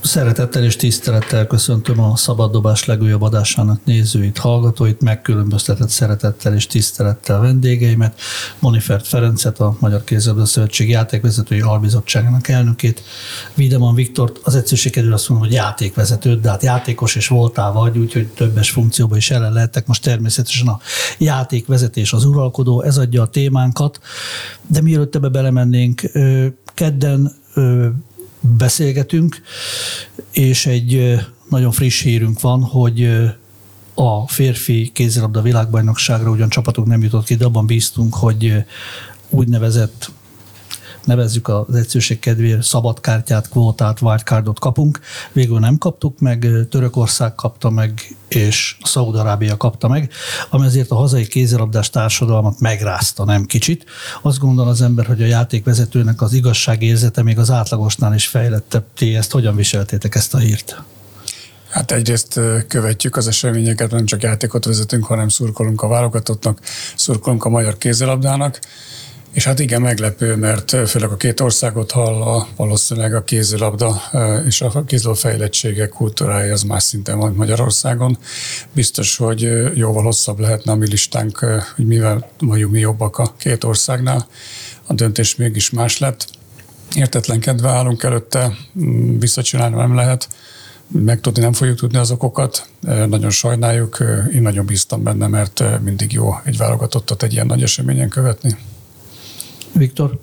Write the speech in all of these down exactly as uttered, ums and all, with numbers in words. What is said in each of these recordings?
Szeretettel és tisztelettel köszöntöm a Szabaddobás legújabb adásának nézőit, hallgatóit, megkülönböztetett szeretettel és tisztelettel vendégeimet, Monifert Ferencet, a Magyar Kézilabda Szövetség játékvezetői albizottságának elnökét, Wiedemann Viktort, az edzőség kedvéért azt mondom, hogy játékvezetőt, de hát játékos és voltál vagy, úgyhogy többes funkcióban is ellen lehettek. Most természetesen a játékvezetés az uralkodó, ez adja a témánkat, de mielőtt ebbe belemennénk, kedden beszélgetünk, és egy nagyon friss hírünk van, hogy a férfi kézilabda világbajnokságra ugyan csapatok nem jutott ki, de abban bíztunk, hogy úgynevezett, nevezzük az egyszerűség kedvéért, szabadkártyát, kvótát, wildcardot kapunk. Végül nem kaptuk meg, Törökország kapta meg, és Szaúd-Arábia kapta meg, ami azért a hazai kézilabdás társadalmat megrázta, nem kicsit. Azt gondol az ember, hogy a játékvezetőnek az igazságérzete még az átlagosnál is fejlettebb. Ti ezt hogyan viseltétek, ezt a hírt? Hát egyrészt követjük az eseményeket, nem csak játékot vezetünk, hanem szurkolunk a válogatottnak, szurkolunk a magyar kézilabdának. És hát igen, meglepő, mert főleg a két országot hallva valószínűleg a kézilabda és a kézilabda fejlettsége, kultúrája az más szinten van Magyarországon. Biztos, hogy jóval hosszabb lehetne a mi listánk, hogy mivel vagyunk mi jobbak a két országnál. A döntés mégis más lett. Értetlenkedve állunk előtte, visszacsinálni nem lehet. Megtudni nem fogjuk tudni az okokat. Nagyon sajnáljuk, én nagyon bíztam benne, mert mindig jó egy válogatottat egy ilyen nagy eseményen követni. Viktor?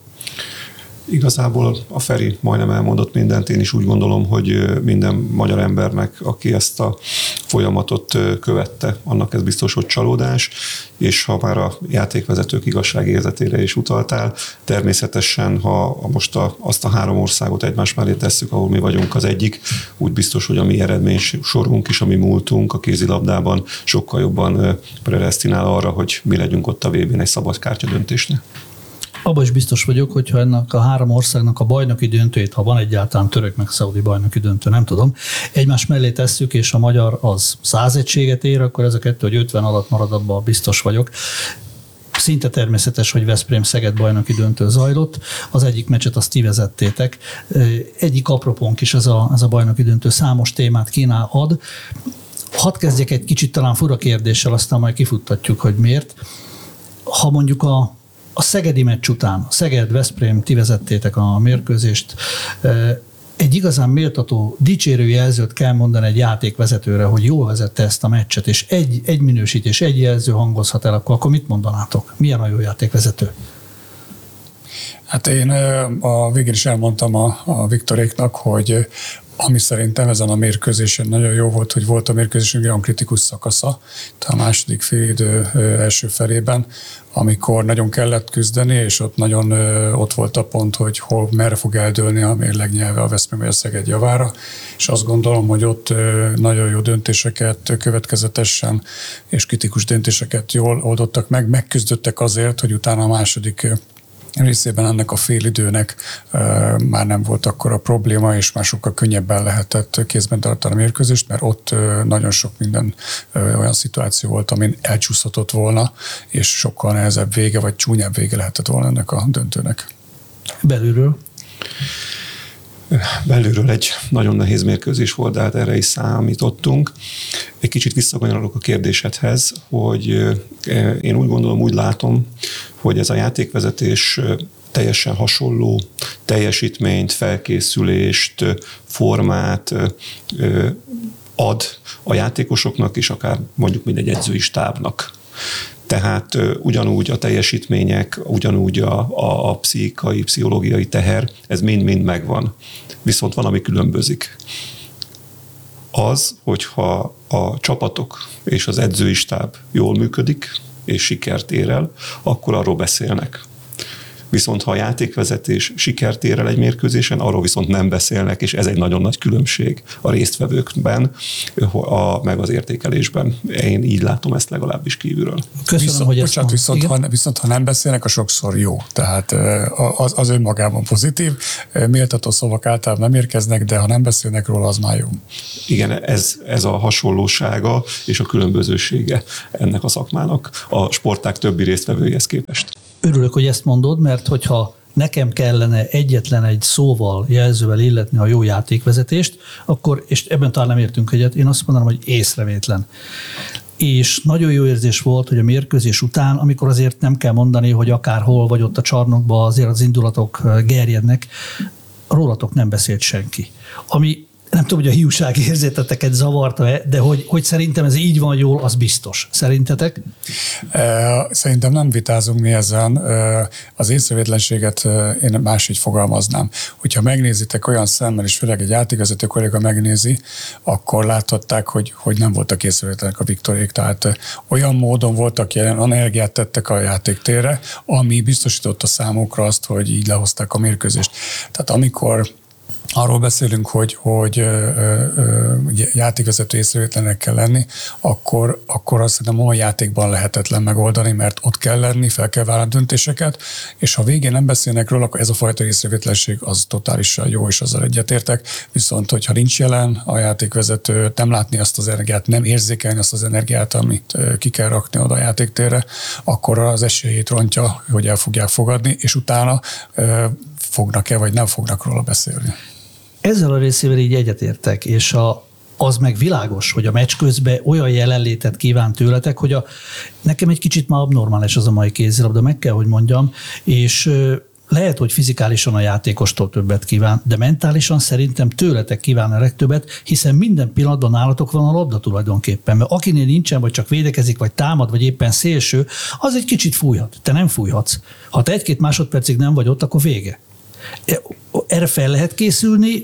Igazából a Feri majdnem elmondott mindent, én is úgy gondolom, hogy minden magyar embernek, aki ezt a folyamatot követte, annak ez biztos, hogy csalódás, és ha már a játékvezetők igazságérzetére is utaltál, természetesen, ha most a, azt a három országot egymás mellé tesszük, ahol mi vagyunk az egyik, úgy biztos, hogy a mi eredmény sorunk és a mi múltunk a kézilabdában sokkal jobban predesztinál arra, hogy mi legyünk ott a vé bén egy szabadkártya döntésnél. Abban is biztos vagyok, hogyha ennek a három országnak a bajnoki döntőjét, ha van egyáltalán török meg szaudi bajnoki döntő, nem tudom, egymás mellé tesszük, és a magyar az száz egységet ér, akkor ez a kettő, hogy ötven alatt marad, abban biztos vagyok. Szinte természetes, hogy Veszprém-Szeged bajnoki döntő zajlott. Az egyik meccset azt ti vezettétek. Egyik apropónk is ez a, ez a bajnoki döntő számos témát kínál ad. Hadd kezdjek egy kicsit talán fura kérdéssel, aztán majd kifuttatjuk, hogy miért. Ha mondjuk a A szegedi meccs után, Szeged-Veszprém, ti vezettétek a mérkőzést, egy igazán méltató, dicsérő jelzőt kell mondani egy játékvezetőre, hogy jól vezette ezt a meccset, és egy, egy minősítés, egy jelző hangozhat el, akkor, akkor mit mondanátok? Milyen a jó játékvezető? Hát én a végén is elmondtam a, a Viktoréknak, hogy ami szerintem ezen a mérkőzésen nagyon jó volt, hogy volt a mérkőzésünk olyan kritikus szakasza, a második félidő első felében, amikor nagyon kellett küzdeni, és ott nagyon ott volt a pont, hogy hol, merre fog eldőlni a mérleg nyelve a Veszprém vagy a Szeged javára, és azt gondolom, hogy ott nagyon jó döntéseket következetesen és kritikus döntéseket jól oldottak meg, megküzdöttek azért, hogy utána a második részében ennek a félidőnek uh, már nem volt akkora probléma, és már sokkal könnyebben lehetett kézben tartani a mérkőzést, mert ott uh, nagyon sok minden uh, olyan szituáció volt, amin elcsúszhatott volna, és sokkal nehezebb vége, vagy csúnyább vége lehetett volna ennek a döntőnek. Belülről? Belülről egy nagyon nehéz mérkőzés volt, de hát erre is számítottunk. Egy kicsit visszakanyarulok a kérdésedhez, hogy én úgy gondolom, úgy látom, hogy ez a játékvezetés teljesen hasonló teljesítményt, felkészülést, formát ad a játékosoknak, és akár mondjuk mindegy edzői stábnak. Tehát ugyanúgy a teljesítmények, ugyanúgy a, a, a pszichikai, pszichológiai teher, ez mind-mind megvan. Viszont valami különbözik. Az, hogyha a csapatok és az edzői stáb jól működik, és sikert ér el, akkor arról beszélnek. Viszont ha a játékvezetés sikert ér el egy mérkőzésen, arról viszont nem beszélnek, és ez egy nagyon nagy különbség a résztvevőkben, a, meg az értékelésben. Én így látom ezt legalábbis kívülről. Köszönöm, viszont, hogy bocsánat, ezt viszont, ha, viszont ha nem beszélnek, a sokszor jó. Tehát az, az önmagában pozitív. Méltató szavak általában nem érkeznek, de ha nem beszélnek róla, az már jó. Igen, ez, ez a hasonlósága és a különbözősége ennek a szakmának a sportág többi résztvevőihez képest. Örülök, hogy ezt mondod, mert hogyha nekem kellene egyetlen egy szóval, jelzővel illetni a jó játékvezetést, akkor, és ebben talán nem értünk egyet, én azt mondanám, hogy észrevétlen. És nagyon jó érzés volt, hogy a mérkőzés után, amikor azért nem kell mondani, hogy akárhol vagy ott a csarnokban azért az indulatok gerjednek, rólatok nem beszélt senki. Ami nem tudom, hogy a hiúság érzeteteket zavarta-e, de hogy, hogy szerintem ez így van jól, az biztos. Szerintetek? Szerintem nem vitázunk mi ezen. Az észrevétlenséget én máshogy fogalmaznám. Hogyha megnézitek olyan szemmel, és főleg egy játékvezető kolléga megnézi, akkor láthatták, hogy, hogy nem voltak észrevétlenek a Viktorék. Tehát olyan módon voltak jelen, energiát tettek a játéktérre, ami biztosította számukra azt, hogy így lehozták a mérkőzést. Tehát amikor arról beszélünk, hogy, hogy ö, ö, játékvezető észrevétlenek kell lenni, akkor, akkor azt hiszem olyan játékban lehetetlen megoldani, mert ott kell lenni, fel kell vállalni döntéseket, és ha végén nem beszélnek róla, akkor ez a fajta észrevétlenség az totálisan jó, és azzal egyetértek. Viszont, hogyha nincs jelen a játékvezető, nem látni azt az energiát, nem érzékelni azt az energiát, amit ki kell rakni oda a játéktérre, akkor az esélyét rontja, hogy el fogják fogadni, és utána ö, fognak-e, vagy nem fognak róla beszélni. Ezzel a részével így egyetértek, és a, az meg világos, hogy a meccs közben olyan jelenlétet kíván tőletek, hogy a, nekem egy kicsit már abnormális az a mai kézilabda, meg kell, hogy mondjam, és lehet, hogy fizikálisan a játékostól többet kíván, de mentálisan szerintem tőletek kíván a legtöbbet, hiszen minden pillanatban nálatok van a labda tulajdonképpen, mert akinél nincsen, vagy csak védekezik, vagy támad, vagy éppen szélső, az egy kicsit fújhat. Te nem fújhatsz. Ha te egy-két másodpercig nem vagy ott, akkor vége. Erre fel lehet készülni,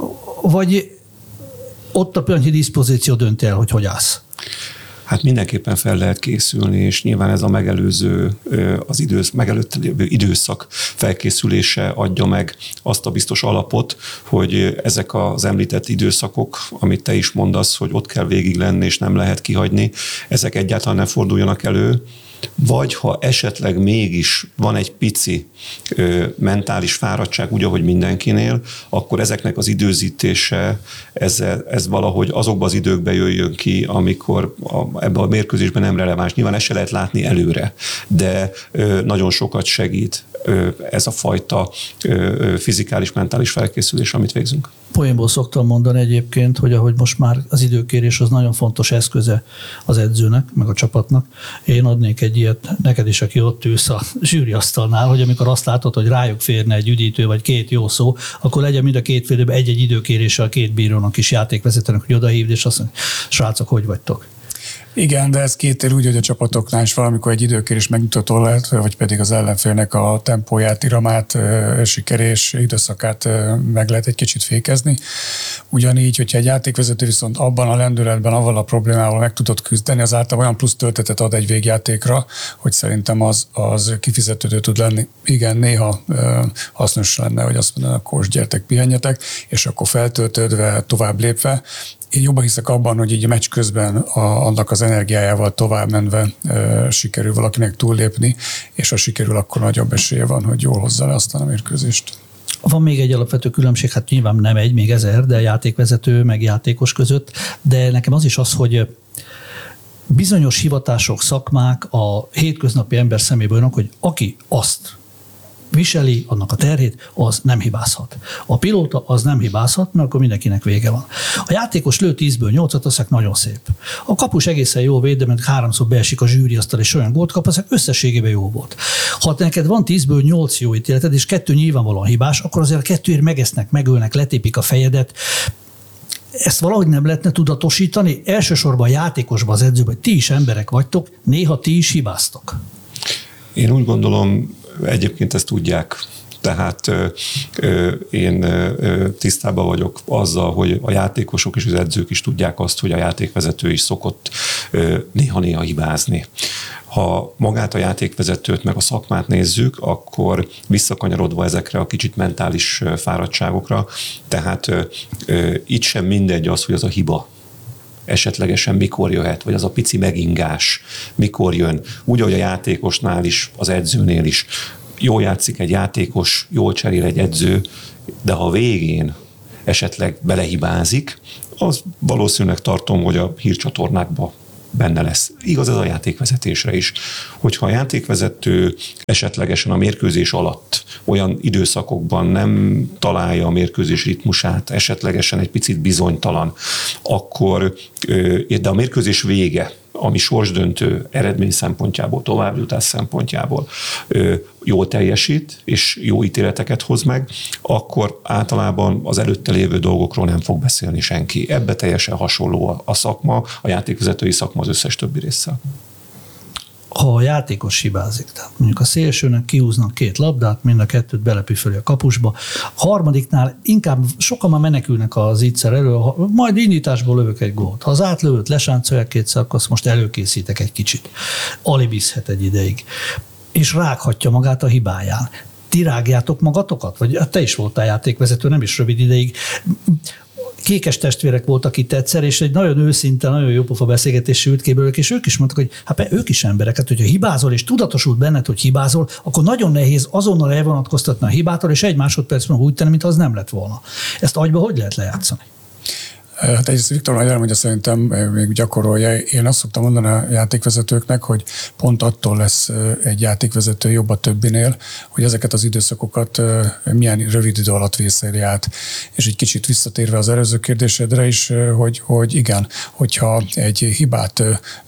vagy ott a pillanatnyi diszpozíció dönt el, hogy hogy állsz? Hát mindenképpen fel lehet készülni, és nyilván ez a megelőző, az idősz, megelőtt lévő időszak felkészülése adja meg azt a biztos alapot, hogy ezek az említett időszakok, amit te is mondasz, hogy ott kell végig lenni, és nem lehet kihagyni, ezek egyáltalán nem forduljanak elő, vagy ha esetleg mégis van egy pici ö, mentális fáradtság, úgy, ahogy mindenkinél, akkor ezeknek az időzítése, ez, ez valahogy azokban az időkben jöjjön ki, amikor a, ebben a mérkőzésben nem releváns. Nyilván ezt se lehet látni előre, de ö, nagyon sokat segít ö, ez a fajta ö, fizikális, mentális felkészülés, amit végzünk. Poénból szoktam mondani egyébként, hogy ahogy most már az időkérés az nagyon fontos eszköze az edzőnek, meg a csapatnak. Én adnék egy ilyet neked is, aki ott ülsz a zsűriasztalnál, hogy amikor azt látod, hogy rájuk férne egy üdítő vagy két jó szó, akkor legyen mind a két félőben egy-egy időkérése a két bírónak is, játékvezetőnek, hogy odahívd, és azt mondja, srácok, hogy vagytok? Igen, de ez kétér úgy, hogy a csapatoknál is valamikor egy időkérés megmutató lehet, vagy pedig az ellenfélnek a tempóját, iramát, sikerés időszakát meg lehet egy kicsit fékezni. Ugyanígy, hogyha egy játékvezető viszont abban a lendületben, avval a problémával meg tudod küzdeni, az általában olyan plusz töltetet ad egy végjátékra, hogy szerintem az, az kifizetődő tud lenni. Igen, néha hasznos lenne, hogy azt mondanak, akkor gyertek, pihenjetek, és akkor feltöltődve, tovább lépve. Én jobban hiszek abban, hogy így a meccs közben a, annak az energiájával tovább menve e, sikerül valakinek túllépni, és ha sikerül, akkor nagyobb esélye van, hogy jól hozza le aztán a mérkőzést. Van még egy alapvető különbség, hát nyilván nem egy, még ezer, de játékvezető meg játékos között, de nekem az is az, hogy bizonyos hivatások, szakmák a hétköznapi ember szemében olyanok, hogy aki azt viseli, annak a terhét, az nem hibázhat. A pilóta az nem hibázhat, mert akkor mindenkinek vége van. A játékos lő tízből nyolcat, az nagyon szép. A kapus egészen jól véd, de mert háromszor beesik a zsűriasztal, és olyan gólt kap, az összességében jó volt. Ha neked van tízből nyolc jó ítéleted, és kettő nyilvánvalóan hibás, akkor azért a kettőért megesznek, megölnek, letépik a fejedet. Ezt valahogy nem lehetne tudatosítani? Elsősorban a játékosban, az edzőben, ti is emberek vagytok, néha ti is hibáztok. Én úgy gondolom, egyébként ezt tudják. Tehát ö, ö, én ö, tisztában vagyok azzal, hogy a játékosok és az edzők is tudják azt, hogy a játékvezető is szokott ö, néha-néha hibázni. Ha magát a játékvezetőt meg a szakmát nézzük, akkor visszakanyarodva ezekre a kicsit mentális fáradtságokra, tehát ö, ö, itt sem mindegy az, hogy az a hiba esetlegesen mikor jöhet, vagy az a pici megingás mikor jön. Úgy, ahogy a játékosnál is, az edzőnél is. Jól játszik egy játékos, jól cserél egy edző, de ha végén esetleg belehibázik, az valószínűleg tartom, hogy a hírcsatornákba benne lesz. Igaz ez a játékvezetésre is. Hogyha a játékvezető esetlegesen a mérkőzés alatt olyan időszakokban nem találja a mérkőzés ritmusát, esetlegesen egy picit bizonytalan, akkor de a mérkőzés vége, ami sorsdöntő eredmény szempontjából, továbbjutás szempontjából jól teljesít, és jó ítéleteket hoz meg, akkor általában az előtte lévő dolgokról nem fog beszélni senki. Ebbe teljesen hasonló a szakma, a játékvezetői szakma az összes többi résszel. Ha a játékos hibázik, tehát mondjuk a szélsőnek kihúznak két labdát, mind a kettőt belepüföli a kapusba, a harmadiknál inkább sokan már menekülnek az ígyszer elő, majd indításból lövök egy gólt. Ha az átlövőt lesáncolják kétszer, akkor azt most előkészítek egy kicsit. Alibizhet egy ideig. És rághatja magát a hibáján. Ti rágjátok magatokat? Vagy te is voltál játékvezető, nem is rövid ideig. Kékes testvérek voltak itt egyszer, és egy nagyon őszinte, nagyon jópofa beszélgetés sült ki belőlük, és ők is mondtak, hogy hát ők is emberek, hát hogyha hibázol, és tudatosult benned, hogy hibázol, akkor nagyon nehéz azonnal elvonatkoztatni a hibától, és egy másodpercben úgy tenni, mintha az nem lett volna. Ezt agyba hogy lehet lejátszani? Hát egyrészt Viktor majd elmondja, szerintem még gyakorolja. Én azt szoktam mondani a játékvezetőknek, hogy pont attól lesz egy játékvezető jobb a többinél, hogy ezeket az időszakokat milyen rövid idő alatt vészeli át. És egy kicsit visszatérve az előző kérdésedre is, hogy, hogy igen, hogyha egy hibát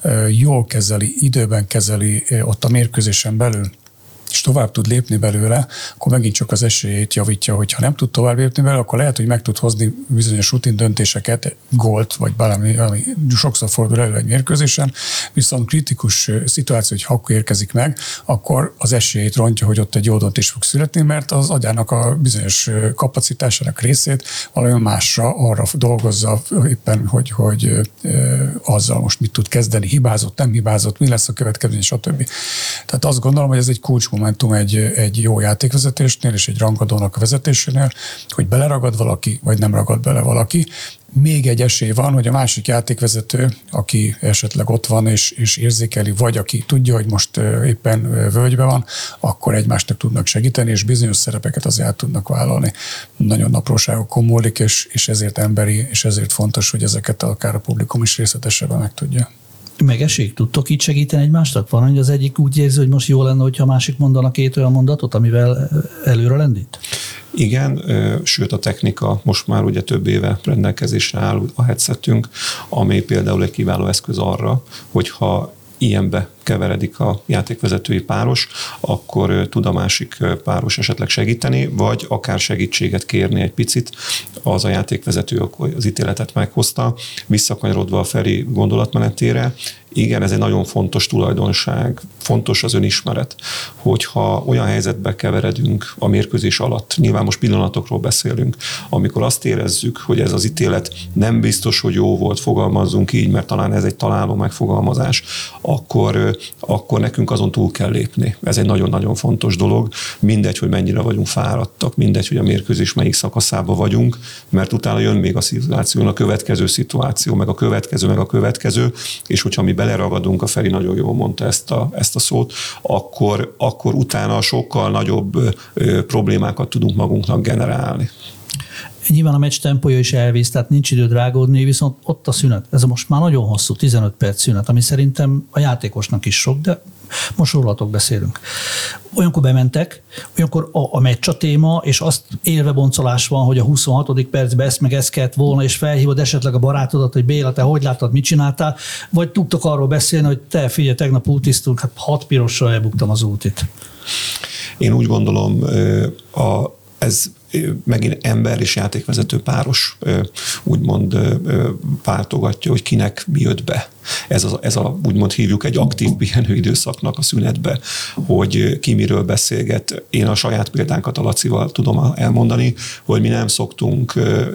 jól kezeli, időben kezeli ott a mérkőzésen belül, és tovább tud lépni belőle, akkor megint csak az esélyét javítja, hogyha nem tud tovább lépni belőle, akkor lehet, hogy meg tud hozni bizonyos rutin döntéseket, gólt, vagy valami, valami sokszor fordul elő egy mérkőzésen, viszont kritikus szituáció, hogy ha akkor érkezik meg, akkor az esélyét rontja, hogy ott egy jó döntés fog születni, mert az agyának a bizonyos kapacitásának részét valami másra arra dolgozza éppen, hogy, hogy azzal most mit tud kezdeni, hibázott, nem hibázott, mi lesz a következő, stb. Tehát azt gondolom, hogy ez egy kulcs momentum egy, egy jó játékvezetésnél és egy rangadónak a vezetésénél, hogy beleragad valaki, vagy nem ragad bele valaki. Még egy esély van, hogy a másik játékvezető, aki esetleg ott van és, és érzékeli, vagy aki tudja, hogy most éppen völgyben van, akkor egymásnak tudnak segíteni, és bizonyos szerepeket azért át tudnak vállalni. Nagyon apróságokon múlik, és, és ezért emberi, és ezért fontos, hogy ezeket akár a publikum is részletesebben megtudja. Megesik? Tudtok így segíteni egymástak? Van, hogy az egyik úgy érzi, hogy most jó lenne, hogyha a másik mondana két olyan mondatot, amivel előre lendít? Igen, sőt a technika most már ugye több éve rendelkezésre áll a headsetünk, ami például egy kiváló eszköz arra, hogyha ilyenbe keveredik a játékvezetői páros, akkor tud a másik páros esetleg segíteni, vagy akár segítséget kérni egy picit. Az a játékvezető akkor az ítéletet meghozta, visszakanyarodva a Feri gondolatmenetére. Igen, ez egy nagyon fontos tulajdonság, fontos az önismeret, hogyha olyan helyzetbe keveredünk a mérkőzés alatt, nyilván most pillanatokról beszélünk, amikor azt érezzük, hogy ez az ítélet nem biztos, hogy jó volt, fogalmazzunk így, mert talán ez egy találó megfogalmazás, akkor akkor nekünk azon túl kell lépni. Ez egy nagyon-nagyon fontos dolog. Mindegy, hogy mennyire vagyunk fáradtak, mindegy, hogy a mérkőzés melyik szakaszában vagyunk, mert utána jön még a szituáció, a következő szituáció, meg a következő, meg a következő, és hogyha mi beleragadunk, a Feri nagyon jól mondta ezt a, ezt a szót, akkor, akkor utána sokkal nagyobb ö, problémákat tudunk magunknak generálni. Nyilván a meccs tempója is elvész, tehát nincs időd rágódni, viszont ott a szünet. Ez most már nagyon hosszú, tizenöt perc szünet, ami szerintem a játékosnak is sok, de most rólatok beszélünk. Olyankor bementek, olyankor a, a meccs a téma, és azt élve boncolás van, hogy a huszonhatodik percben ezt meg ezt kellett volna, és felhívod esetleg a barátodat, hogy Béla, te hogy láttad, mit csináltál, vagy tudtok arról beszélni, hogy te figyelj, tegnap útisztunk, hát hat pirossal elbuktam az útit. Én úgy gondolom, a, ez megint ember és játékvezető páros úgymond váltogatja, hogy kinek mi jött be. Ez a, ez a úgymond hívjuk egy aktív pihenő időszaknak a szünetbe, hogy ki miről beszélget. Én a saját példánkat a Lacival tudom elmondani, hogy mi nem szoktunk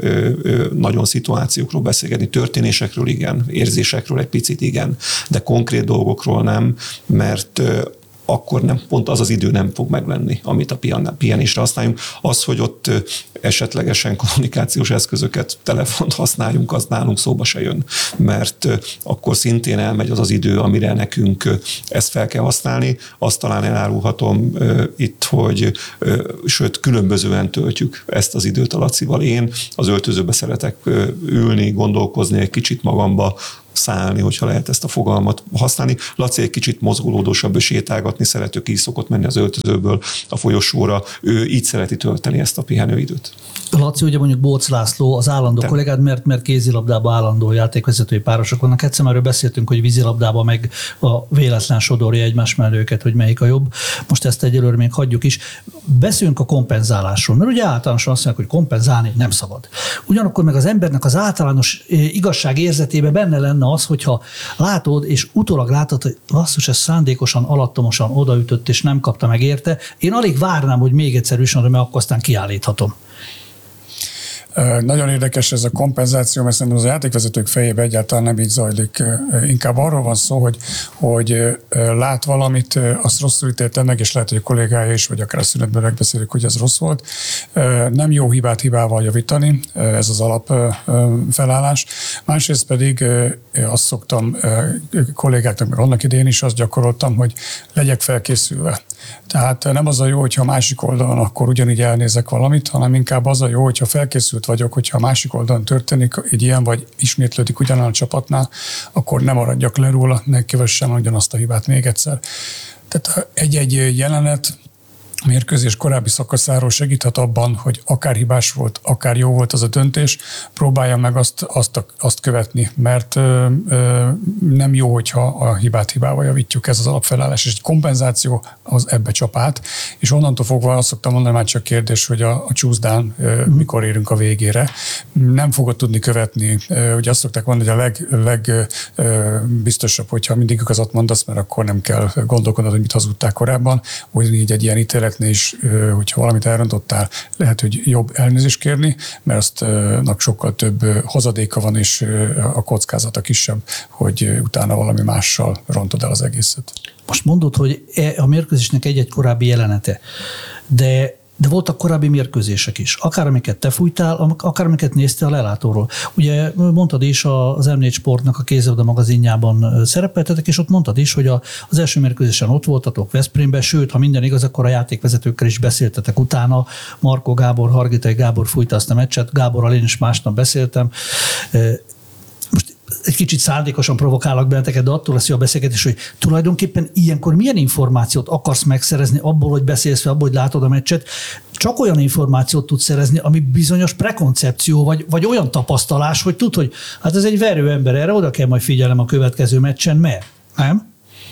nagyon szituációkról beszélgetni, történésekről igen, érzésekről egy picit igen, de konkrét dolgokról nem, mert akkor nem, pont az az idő nem fog meglenni, amit a pihenésre használjunk. Az, hogy ott esetlegesen kommunikációs eszközöket, telefont használjunk, az nálunk szóba se jön, mert akkor szintén elmegy az az idő, amire nekünk ezt fel kell használni. Azt talán elárulhatom itt, hogy sőt, különbözően töltjük ezt az időt a Lacival. Én az öltözőbe szeretek ülni, gondolkozni egy kicsit magamba, szállni, hogyha lehet ezt a fogalmat használni. Laci egy kicsit mozgolódósabb, és sétálgatni szerető, ki szokott menni az öltözőből a folyosóra, ő így szereti tölteni ezt a pihenőidőt. Laci, ugye mondjuk Bóc László az állandó Te. kollégád, mert, mert kézilabdában állandó játékvezetői párosok vannak. Egyszer erről beszéltünk, hogy vízilabdában meg a véletlen sodorja egymás mellé őket, hogy melyik a jobb. Most ezt egyelőre még hagyjuk is. Beszéljünk a kompenzálásról, mert ugye általánosan azt mondják, hogy kompenzálni nem szabad. Ugyanakkor meg az embernek az általános igazság érzetében benne lenne az, hogyha látod, és utólag látod, hogy basszus, ez szándékosan, alattomosan odaütött, és nem kapta meg érte, én alig várnám, hogy még egyszer üssön, mert akkor aztán kiállíthatom. Nagyon érdekes ez a kompenzáció, mert szerintem az a játékvezetők fejében egyáltalán nem így zajlik. Inkább arról van szó, hogy, hogy lát valamit, azt rosszul ítélte meg, és lehet, hogy a kollégája is, vagy akár a szünetben megbeszélik, hogy ez rossz volt. Nem jó hibát hibával javítani, ez az alap felállás. Másrészt pedig azt szoktam kollégáknak, meg annak idején is azt gyakoroltam, hogy legyek felkészülve. Tehát nem az a jó, hogyha a másik oldalon akkor ugyanígy elnézek valamit, hanem inkább az a jó, hogyha felkészült vagyok, hogyha a másik oldalon történik egy ilyen, vagy ismétlődik ugyanaz a csapatnál, akkor nem maradjak le róla, ne kövessem ugyanazt a hibát még egyszer. Tehát egy-egy jelenet a mérkőzés korábbi szakaszáról segíthet abban, hogy akár hibás volt, akár jó volt az a döntés, próbálja meg azt, azt, azt követni, mert ö, ö, nem jó, hogyha a hibát hibával javítjuk, ez az alapfelállás, és egy kompenzáció az ebbe csap át, és onnantól fogva azt szoktam mondani, már csak kérdés, hogy a, a csúszdán ö, mikor érünk a végére. Nem fogod tudni követni, ö, ugye azt szokták mondani, hogy a legbiztosabb, leg, hogyha mindig igazat mondasz, mert akkor nem kell gondolkodnod, hogy mit hazudtál korábban, hogy így egy ilyen ítélet is, hogyha valamit elrontottál, lehet, hogy jobb elnézést kérni, mert aztnak sokkal több hozadéka van, és a kockázata kisebb, hogy utána valami mással rontod el az egészet. Most mondod, hogy a mérkőzésnek egy-egy korábbi jelenete, de de voltak korábbi mérkőzések is. Akár amiket te fújtál, akár amiket néztél a lelátóról. Ugye mondtad is, az em négy Sportnak a kézilabda magazinjában szerepeltetek, és ott mondtad is, hogy az első mérkőzésen ott voltatok Veszprémben, sőt, ha minden igaz, akkor a játékvezetőkkel is beszéltetek utána. Markó Gábor, Hargitai Gábor fújta azt a meccset, Gáborral én is másnap beszéltem. Most egy kicsit szándékosan provokálok benneteket, de attól lesz jó a beszélgetés, hogy tulajdonképpen ilyenkor milyen információt akarsz megszerezni abból, hogy beszélsz, abból, hogy látod a meccset. Csak olyan információt tudsz szerezni, ami bizonyos prekoncepció, vagy, vagy olyan tapasztalás, hogy tud, hogy hát ez egy verő ember, erre oda kell majd figyelnem a következő meccsen, mert nem?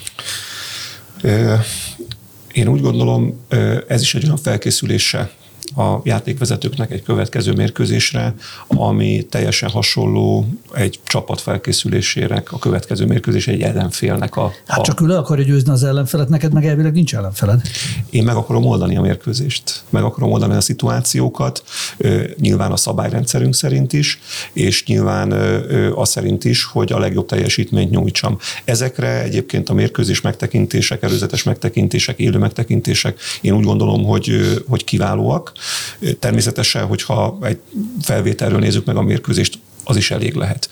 Én úgy gondolom, ez is egy olyan felkészülése a játékvezetőknek egy következő mérkőzésre, ami teljesen hasonló egy csapat felkészülésének, a következő mérkőzés egy ellenfélnek a... Hát csak ő le akarja győzni az ellenfelet, neked meg elvileg nincs ellenfeled. Én meg akarom oldani a mérkőzést, meg akarom oldani a szituációkat, nyilván a szabályrendszerünk szerint is, és nyilván az szerint is, hogy a legjobb teljesítményt nyújtsam. Ezekre egyébként a mérkőzés megtekintések, előzetes megtekintések, élő megtekintések, én úgy gondolom, hogy, hogy kiválóak. Természetesen, hogyha egy felvételről nézzük meg a mérkőzést, az is elég lehet.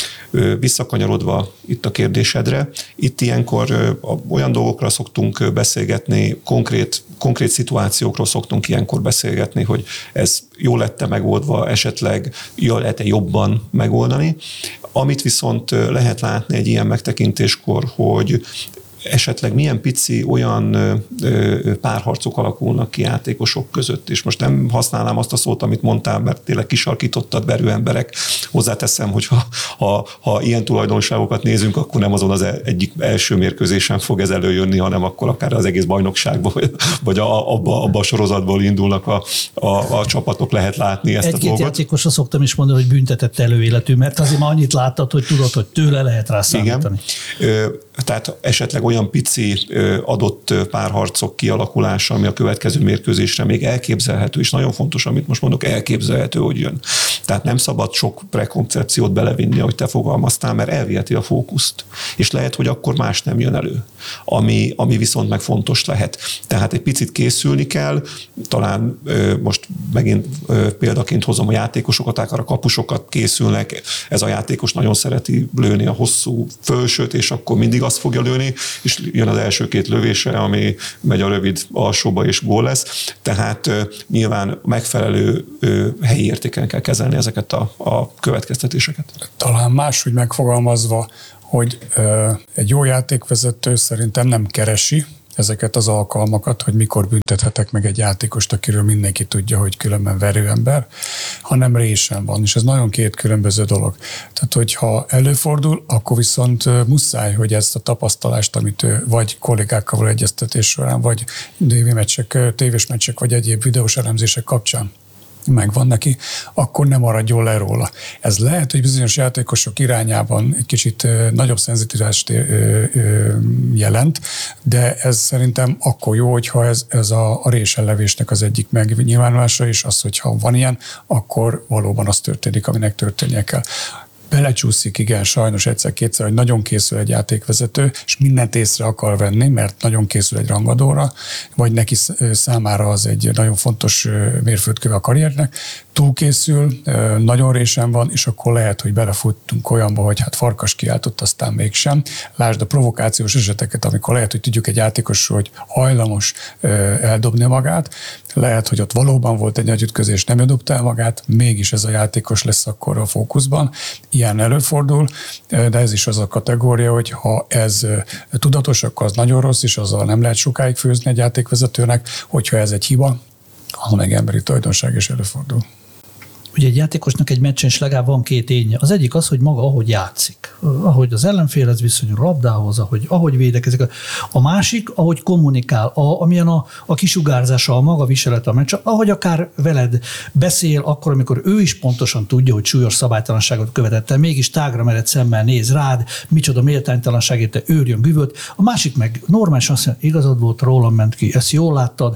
Visszakanyarodva itt a kérdésedre, itt ilyenkor olyan dolgokra szoktunk beszélgetni, konkrét, konkrét szituációkról szoktunk ilyenkor beszélgetni, hogy ez jól lett-e megoldva, esetleg jól lehet-e jobban megoldani. Amit viszont lehet látni egy ilyen megtekintéskor, hogy esetleg milyen pici olyan párharcok alakulnak ki játékosok között, és most nem használnám azt a szót, amit mondtál, mert tényleg kisarkítottad verő emberek. Hozzáteszem, hogy ha, ha, ha ilyen tulajdonságokat nézünk, akkor nem azon az egyik első mérkőzésen fog ez előjönni, hanem akkor akár az egész bajnokságban, vagy a, abba, abba a sorozatból indulnak a, a, a csapatok, lehet látni ezt Egy-két a dolgot. Egy-két játékosra szoktam is mondani, hogy büntetett előéletű, mert azért már annyit láttad, hogy tudod, hogy tőle lehet rá számítani. Igen. Tehát esetleg olyan pici adott párharcok kialakulása, ami a következő mérkőzésre még elképzelhető, és nagyon fontos, amit most mondok, elképzelhető, hogy jön. Tehát nem szabad sok prekoncepciót belevinni, ahogy te fogalmaztál, mert elviheti a fókuszt. És lehet, hogy akkor más nem jön elő, ami, ami viszont meg fontos lehet. Tehát egy picit készülni kell, talán most megint példaként hozom a játékosokat, akár a kapusokat készülnek, ez a játékos nagyon szereti lőni a hosszú fölsőt, és akkor mindig azt fogja lőni, és jön az első két lövése, ami megy a rövid alsóba, és gól lesz. Tehát nyilván megfelelő helyi értéken kell kezelni levonni ezeket a, a következtetéseket? Talán máshogy megfogalmazva, hogy ö, egy jó játékvezető szerintem nem keresi ezeket az alkalmakat, hogy mikor büntethetek meg egy játékost, akiről mindenki tudja, hogy különben verőember, hanem résen van, és ez nagyon két különböző dolog. Tehát, hogyha előfordul, akkor viszont muszáj, hogy ezt a tapasztalást, amit vagy kollégákkal való egyeztetés során, vagy tévémeccsek, tévés meccsek, vagy egyéb videós elemzések kapcsán megvan neki, akkor nem maradjon le róla. Ez lehet, hogy bizonyos játékosok irányában egy kicsit nagyobb szenzitivást jelent, de ez szerintem akkor jó, hogyha ez, ez a, a résenlevésnek az egyik megnyilvánulása, és az, hogyha van ilyen, akkor valóban az történik, aminek történnie kell. Belecsúszik, igen, sajnos egyszer-kétszer, hogy nagyon készül egy játékvezető, és mindent észre akar venni, mert nagyon készül egy rangadóra, vagy neki számára az egy nagyon fontos mérföldköve a karriernek, túlkészül, nagyon résen van, és akkor lehet, hogy belefuttunk olyanba, hogy hát farkas kiáltott, aztán mégsem. Lásd a provokációs eseteket, amikor lehet, hogy tudjuk egy játékosról, hogy hajlamos eldobni magát, lehet, hogy ott valóban volt egy nagy ütközés, nem dobta el magát, mégis ez a játékos lesz akkor a fókuszban. Ilyen előfordul, de ez is az a kategória, hogy ha ez tudatos, akkor az nagyon rossz, és azzal nem lehet sokáig főzni egy játékvezetőnek, hogyha ez egy hiba, az meg emberi tulajdonság is előfordul. Ugye egy játékosnak egy meccsen is legalább van két énje. Az egyik az, hogy maga ahogy játszik, ahogy az ellenfélhez viszonyul a labdához, ahogy, ahogy védekezik. A másik, ahogy kommunikál, a, amilyen a, a kisugárzása, a maga viselete a meccs, ahogy akár veled beszél, akkor, amikor ő is pontosan tudja, hogy súlyos szabálytalanságot követett el, mégis tágra mered szemmel néz rád, micsoda méltánytalanság érte, őrjön güvöt. A másik meg normálisan azt mondja, igazad volt, rólam ment ki, ezt jól láttad.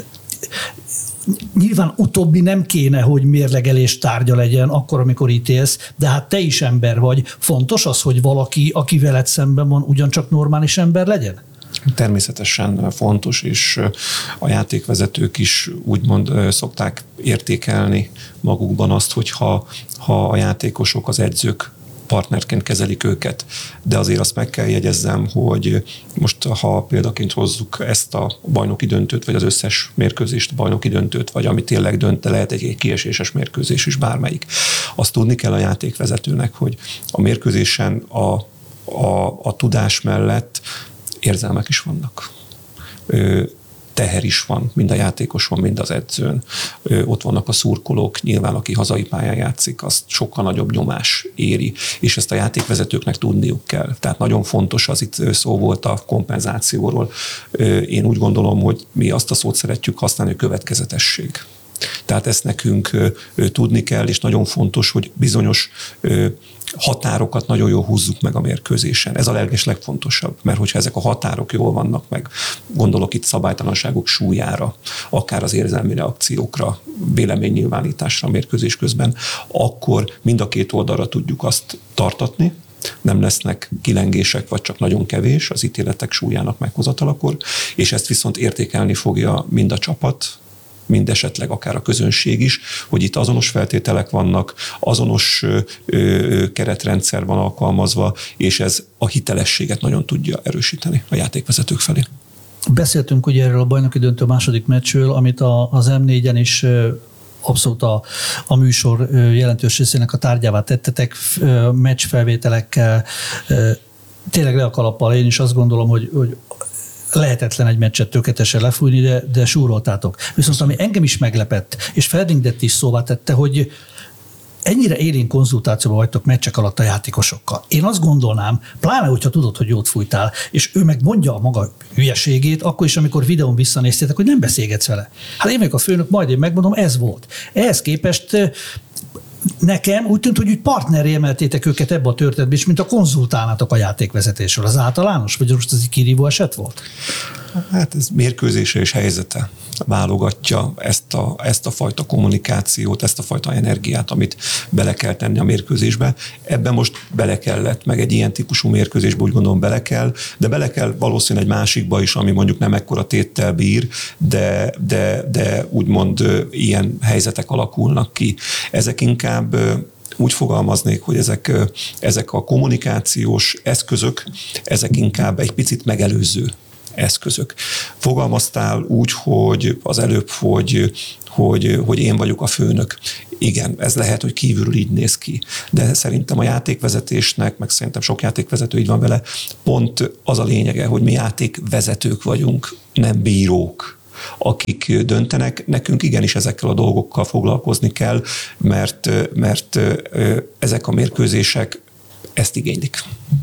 Nyilván utóbbi nem kéne, hogy mérlegelés tárgya legyen akkor, amikor ítélsz, de hát te is ember vagy. Fontos az, hogy valaki, aki veled szemben van, ugyancsak normális ember legyen? Természetesen fontos, és a játékvezetők is úgymond szokták értékelni magukban azt, hogyha ha a játékosok, az edzők partnerként kezelik őket, de azért azt meg kell jegyezzem, hogy most ha példaként hozzuk ezt a bajnoki döntőt, vagy az összes mérkőzést, a bajnoki döntőt, vagy ami tényleg dönt, de lehet egy kieséses mérkőzés is bármelyik. Azt tudni kell a játékvezetőnek, hogy a mérkőzésen a, a, a tudás mellett érzelmek is vannak. Teher is van, mind a játékoson, mind az edzőn. Ö, ott vannak a szurkolók, nyilván aki hazai pályán játszik, azt sokkal nagyobb nyomás éri, és ezt a játékvezetőknek tudniuk kell. Tehát nagyon fontos, az itt szó volt a kompenzációról. Ö, én úgy gondolom, hogy mi azt a szót szeretjük használni, hogy következetesség. Tehát ezt nekünk ö, ö, tudni kell, és nagyon fontos, hogy bizonyos ö, határokat nagyon jól húzzuk meg a mérkőzésen. Ez a leges legfontosabb, mert hogyha ezek a határok jól vannak meg, gondolok itt szabálytalanságok súlyára, akár az érzelmi reakciókra, véleménynyilvánításra a mérkőzés közben, akkor mind a két oldalra tudjuk azt tartatni, nem lesznek kilengések, vagy csak nagyon kevés az ítéletek súlyának meghozatalakor, és ezt viszont értékelni fogja mind a csapat, mind esetleg akár a közönség is, hogy itt azonos feltételek vannak, azonos ö, ö, keretrendszer van alkalmazva, és ez a hitelességet nagyon tudja erősíteni a játékvezetők felé. Beszéltünk ugye erről a bajnoki döntő második meccsről, amit a, az em négyen is abszolút a, a műsor jelentős részének a tárgyává tettetek, meccsfelvételekkel, tényleg le a kalappal. Én is azt gondolom, hogy, hogy lehetetlen egy meccset tökéletesen lefújni, de, de súroltátok. Viszont ami engem is meglepett, és Feldindet is szóvá tette, hogy ennyire élénk konzultációban vagytok meccsek alatt a játékosokkal. Én azt gondolnám, pláne, hogyha tudod, hogy jót fújtál, és ő meg mondja a maga hülyeségét, akkor is, amikor videón visszanéztétek, hogy nem beszélgetsz vele. Hát én meg a főnök, majd én megmondom, ez volt. Ehhez képest nekem úgy tűnt, hogy úgy partnerré emeltétek őket ebbe a történetbe, és mint a konzultálnátok a játékvezetésről. Az általános, vagy most ez egy kirívó eset volt? Hát ez mérkőzése és helyzete válogatja ezt a, ezt a fajta kommunikációt, ezt a fajta energiát, amit bele kell tenni a mérkőzésbe. Ebben most bele kellett, meg egy ilyen típusú mérkőzésbe úgy gondolom bele kell, de bele kell valószínűleg egy másikba is, ami mondjuk nem ekkora téttel bír, de, de, de úgymond ilyen helyzetek alakulnak ki. Ezek inkább úgy fogalmaznék, hogy ezek, ezek a kommunikációs eszközök, ezek inkább egy picit megelőző eszközök. Fogalmaztál úgy, hogy az előbb, hogy, hogy, hogy én vagyok a főnök. Igen, ez lehet, hogy kívülről így néz ki, de szerintem a játékvezetésnek, meg szerintem sok játékvezető így van vele, pont az a lényege, hogy mi játékvezetők vagyunk, nem bírók, akik döntenek. Nekünk igenis ezekkel a dolgokkal foglalkozni kell, mert, mert ezek a mérkőzések ezt igénylik.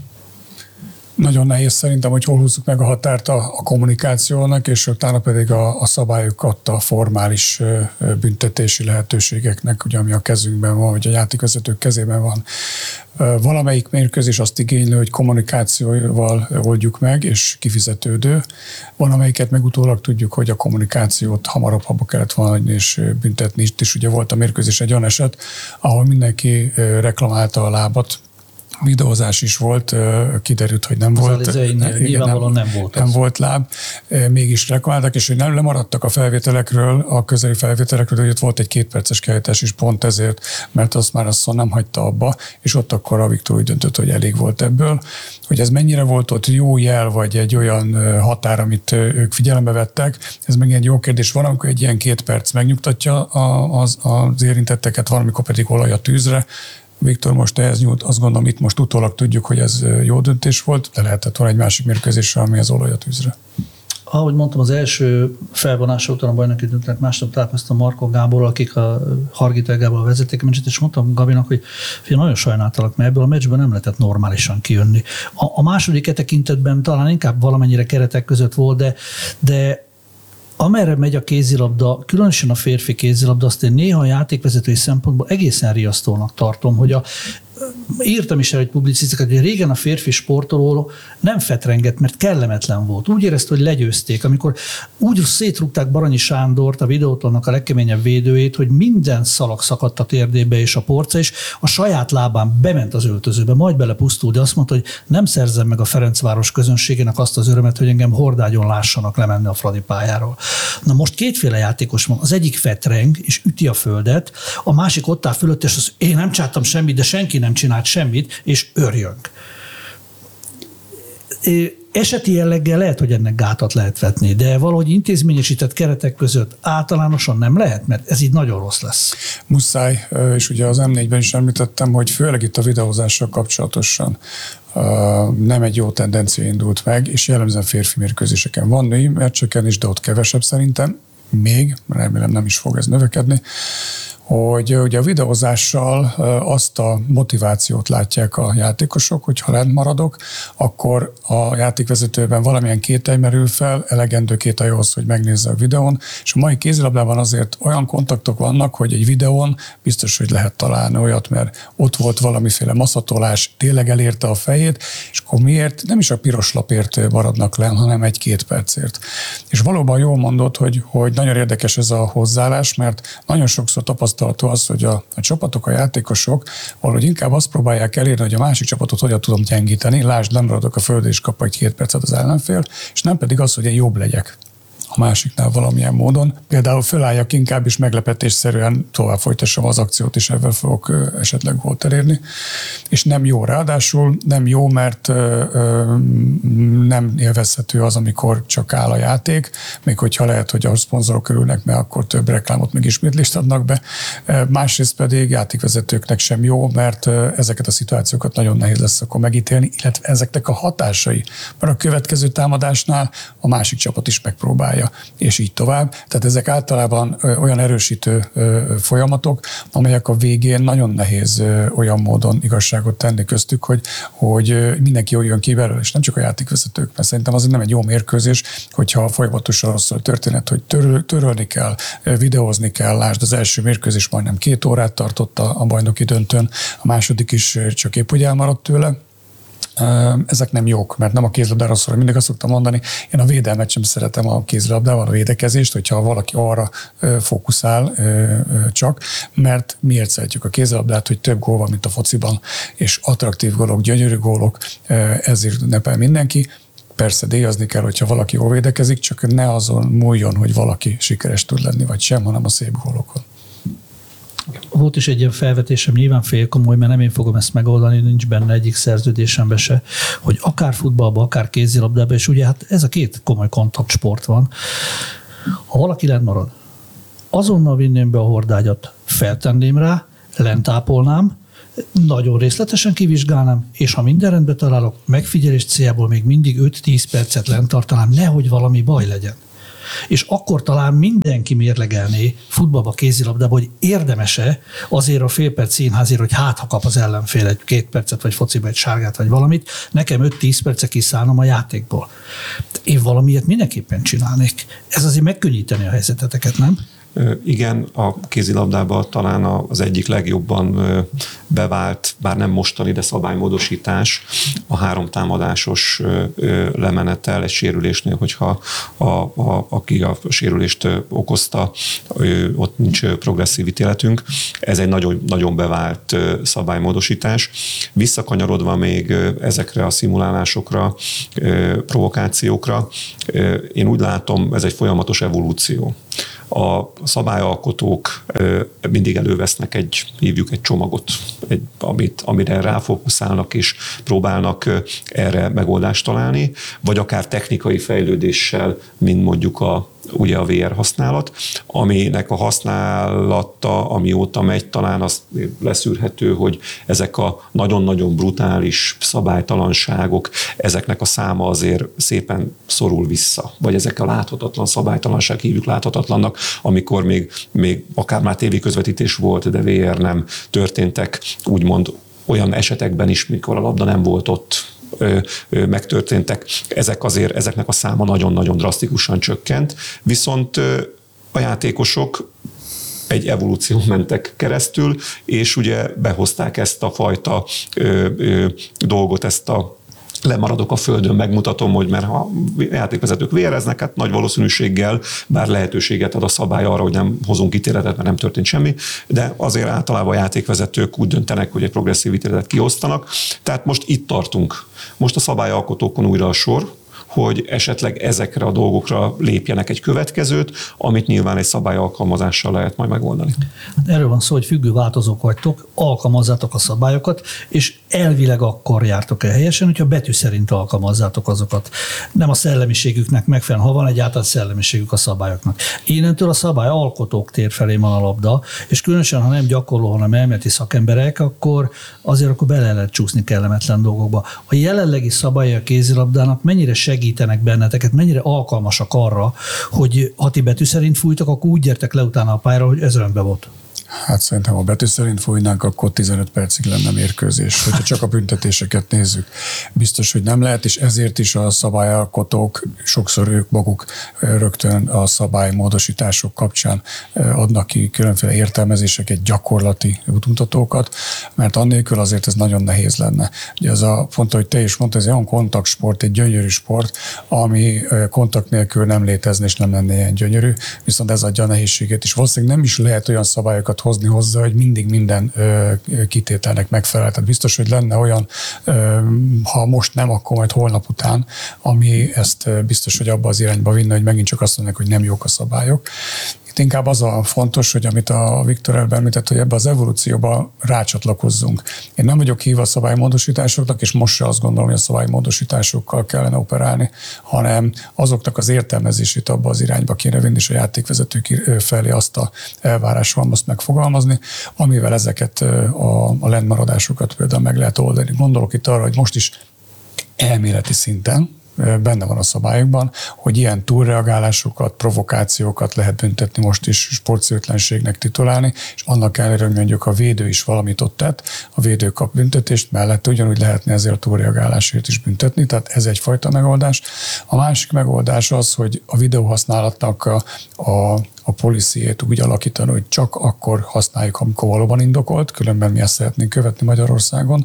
Nagyon nehéz szerintem, hogy hol húzzuk meg a határt a, a kommunikációnak, és utána pedig a, a szabályokat a formális büntetési lehetőségeknek, ugye, ami a kezünkben van, vagy a játékvezetők kezében van. Valamelyik mérkőzés azt igénylő, hogy kommunikációval oldjuk meg, és kifizetődő. Valamelyiket meg utólag tudjuk, hogy a kommunikációt hamarabb abba kellett volna és büntetni. Itt is ugye volt a mérkőzés egy olyan eset, ahol mindenki reklamálta a lábat, videózás is volt, kiderült, hogy nem az volt. Nyilvánvalóan nem, nem volt. Nem az. volt láb, mégis reklamáltak, és hogy nem lemaradtak a felvételekről, a közeli felvételekről, hogy ott volt egy kétperces kiállítás is pont ezért, mert azt már azt nem hagyta abba, és ott akkor a Viktor úgy döntött, hogy elég volt ebből. Hogy ez mennyire volt ott jó jel, vagy egy olyan határ, amit ők figyelembe vettek, ez meg egy jó kérdés. Van, amikor egy ilyen két perc megnyugtatja az, az érintetteket, valamikor pedig olaj a tűzre. Viktor most ehhez nyújt, azt gondolom, itt most utólag tudjuk, hogy ez jó döntés volt, de lehetett volna egy másik mérkőzésre, ami az olaj a tűzre. Ahogy mondtam, az első felvonása után a bajnoki döntőnek másnap találkoztam Markó Gáborral, akik a Hargita Gáborral vezették a meccset, és mondtam Gabinak, hogy figyelj, nagyon sajnáltalak, mert ebből a meccsben nem lehetett normálisan kijönni. A, a második e tekintetben talán inkább valamennyire keretek között volt, de, de amerre megy a kézilabda, különösen a férfi kézilabda, azt én néha a játékvezetői szempontból egészen riasztónak tartom, hogy a írtam is el egy publicisztikát, hogy régen a férfi sportoló nem fetrengett, mert kellemetlen volt. Úgy érezte, hogy legyőzték. Amikor úgy szétrúgták Baranyi Sándort, a Videótonnak a legkeményebb védőjét, hogy minden szalag szakadt a térdébe és a porca, és a saját lábán bement az öltözőbe, majd belepusztul, de azt mondta, hogy nem szerzem meg a Ferencváros közönségének azt az örömet, hogy engem hordágyon lássanak lemenni a Fradi pályáról. Na most kétféle játékos van. Az egyik fetreng, és üti a földet, a másik ott áll fölött, és az, én nem csináltam semmit, de senki nem csinált semmit, és örjönk. Eseti jelleggel lehet, hogy ennek gátat lehet vetni, de valahogy intézményesített keretek között általánosan nem lehet, mert ez így nagyon rossz lesz. Muszáj, és ugye az em négyben is említettem, hogy főleg itt a videózással kapcsolatosan nem egy jó tendencia indult meg, és jellemzően férfi mérkőzéseken van, női meccseken is, de ott kevesebb szerintem, még, remélem nem is fog ez növekedni, hogy ugye a videózással azt a motivációt látják a játékosok, hogy ha lent maradok, akkor a játékvezetőben valamilyen kételj merül fel, elegendő kételj ahhoz, hogy megnézze a videón, és a mai kézilabdában azért olyan kontaktok vannak, hogy egy videón biztos, hogy lehet találni olyat, mert ott volt valamiféle maszatolás, tényleg elérte a fejét, és akkor miért? Nem is a piros lapért maradnak le, hanem egy-két percért. És valóban jól mondod, hogy, hogy nagyon érdekes ez a hozzáállás, mert nagyon sokszor tapasztalható az, hogy a, a csapatok, a játékosok valahogy inkább azt próbálják elérni, hogy a másik csapatot hogyan tudom gyengíteni, lásd, nem maradok a földön és kap egy két percet az ellenfél, és nem pedig az, hogy én jobb legyek a másiknál valamilyen módon. Például fölálljak inkább, és meglepetésszerűen tovább folytassam az akciót, és ebben fogok esetleg gólt elérni. És nem jó, ráadásul nem jó, mert ö, ö, nem élvezhető az, amikor csak áll a játék, még hogyha lehet, hogy a szponzorok örülnek, mert akkor több reklámot meg ismétlést adnak be. Másrészt pedig játékvezetőknek sem jó, mert ezeket a szituációkat nagyon nehéz lesz akkor megítélni, illetve ezeknek a hatásai. Mert a következő támadásnál a másik csapat is megpróbálja, és így tovább. Tehát ezek általában olyan erősítő folyamatok, amelyek a végén nagyon nehéz olyan módon igazságot tenni köztük, hogy, hogy mindenki jól jön ki belőle, és nem csak a játékvezetők, mert szerintem az nem egy jó mérkőzés, hogyha folyamatosan rossz a történet, hogy töröl, törölni kell, videózni kell. Lásd, az első mérkőzés majdnem két órát tartott a bajnoki döntőn, a második is csak épp úgy elmaradt tőle. Ezek nem jók, mert nem a kézilabdára szól. Mindig azt szoktam mondani, én a védelmet sem szeretem a kézilabdával, a védekezést, hogyha valaki arra fókuszál csak, mert miért szeretjük a kézilabdát, hogy több gól van, mint a fociban, és attraktív gólok, gyönyörű gólok, ezért ünnepel mindenki. Persze díjazni kell, hogyha valaki jól védekezik, csak ne azon múljon, hogy valaki sikeres tud lenni, vagy sem, hanem a szép gólokon. volt is egy ilyen felvetésem, nyilván félkomoly, mert nem én fogom ezt megoldani, nincs benne egyik szerződésembe se, hogy akár futballban, akár kézilabdában, és ugye hát ez a két komoly kontaktsport van. Ha valaki lent marad, azonnal vinném be a hordágyat, feltenném rá, lentápolnám, nagyon részletesen kivizsgálnám, és ha minden rendben találok, megfigyelés céljából még mindig öt-tíz percet lent tartanám, nehogy valami baj legyen. És akkor talán mindenki mérlegelné futballba, kézilabdába, hogy érdemese azért a fél perc színházért, hogy hát ha kap az ellenfél egy két percet, vagy fociba egy sárgát, vagy valamit, nekem öt-tíz percet kiszállnom a játékból. Én valamiért mindenképpen csinálnék. Ez azért megkönnyíteni a helyzeteteket, nem? Igen, a kézilabdában talán az egyik legjobban bevált, bár nem mostani, de szabálymódosítás, a három támadásos lemenetel egy sérülésnél, hogyha a, a, aki a sérülést okozta, ott nincs progresszív ítéletünk. Ez egy nagyon, nagyon bevált szabálymódosítás. Visszakanyarodva még ezekre a szimulálásokra, provokációkra, én úgy látom, ez egy folyamatos evolúció. A szabályalkotók mindig elővesznek egy, hívjuk egy csomagot, egy, amit, amire ráfókuszálnak és próbálnak erre megoldást találni, vagy akár technikai fejlődéssel, mint mondjuk a ugye a vé er használat, aminek a használata, amióta megy, talán az leszűrhető, hogy ezek a nagyon-nagyon brutális szabálytalanságok, ezeknek a száma azért szépen szorul vissza. Vagy ezek a láthatatlan szabálytalanság, hívjuk láthatatlannak, amikor még, még akár már tévéközvetítés volt, de vé er nem, történtek úgymond olyan esetekben is, mikor a labda nem volt ott, megtörténtek, ezek azért, ezeknek a száma nagyon-nagyon drasztikusan csökkent, viszont a játékosok egy evolúció mentek keresztül, és ugye behozták ezt a fajta ö, ö, dolgot, ezt a lemaradok a földön, megmutatom, hogy mert ha játékvezetők véreznek, hát nagy valószínűséggel, bár lehetőséget ad a szabály arra, hogy nem hozunk ítéletet, mert nem történt semmi, de azért általában a játékvezetők úgy döntenek, hogy egy progresszív ítéletet kiosztanak. Tehát most itt tartunk. Most a szabályalkotókon újra a sor, hogy esetleg ezekre a dolgokra lépjenek egy következőt, amit nyilván egy szabályalkalmazással lehet majd megoldani. Erről van szó, hogy függő változók vagytok, alkalmazzátok a szabályokat, és elvileg akkor jártok el helyesen, hogyha betű szerint alkalmazzátok azokat. Nem a szellemiségüknek megfelelően, ha van egyáltalán szellemiségük a szabályoknak. Innentől a szabály alkotók tér felé van a labda, és különösen, ha nem gyakorló, hanem elméleti szakemberek, akkor azért akkor bele lehet csúszni kellemetlen dolgokba. A jelenlegi szabály a kézilabdának mennyire segítenek benneteket, mennyire alkalmasak arra, hogy ha ti betű szerint fújtak, akkor úgy gyertek le utána a pályára, hogy ez rendben volt. Hát szerintem, ha betű szerint fújnánk, akkor tizenöt percig lenne mérkőzés, hogyha csak a büntetéseket nézzük. Biztos, hogy nem lehet, és ezért is a szabályalkotók, sokszor ők maguk rögtön a szabálymódosítások kapcsán adnak ki különféle értelmezéseket, gyakorlati útmutatókat, mert annélkül azért ez nagyon nehéz lenne. Ugye az a pont, hogy te is mondtad, ez egy olyan kontaktsport, egy gyönyörű sport, ami kontakt nélkül nem létezne, és nem lenne ilyen gyönyörű, viszont ez adja a nehézséget, és valószínűleg nem is lehet olyan szabályokat hozni hozzá, hogy mindig minden ö, kitételnek megfelel. Tehát biztos, hogy lenne olyan, ö, ha most nem, akkor majd holnap után, ami ezt ö, biztos, hogy abba az irányba vinne, hogy megint csak azt mondják, hogy nem jók a szabályok. Itt inkább az a fontos, hogy amit a Viktor előbb említett, hogy ebbe az evolúcióba rácsatlakozzunk. Én nem vagyok hívva a szabálymódosításoknak, és most se azt gondolom, hogy a szabálymódosításokkal kellene operálni, hanem azoknak az értelmezését abba az irányba kéne vinni, és a játékvezetők felé azt a elvárás van azt megfogalmazni, amivel ezeket a, a lentmaradásokat például meg lehet oldani. Gondolok itt arra, hogy most is elméleti szinten benne van a szabályokban, hogy ilyen túlreagálásokat, provokációkat lehet büntetni, most is sportszerűtlenségnek titulálni, és annak ellenére, hogy mondjuk a védő is valamit ott tett, a védő kap büntetést, mellett ugyanúgy lehetne ezért a túlreagálásért is büntetni, tehát ez egyfajta megoldás. A másik megoldás az, hogy a videóhasználatnak a, a a policyjét úgy alakítani, hogy csak akkor használjuk, amikor valóban indokolt, különben mi ezt szeretnénk követni Magyarországon.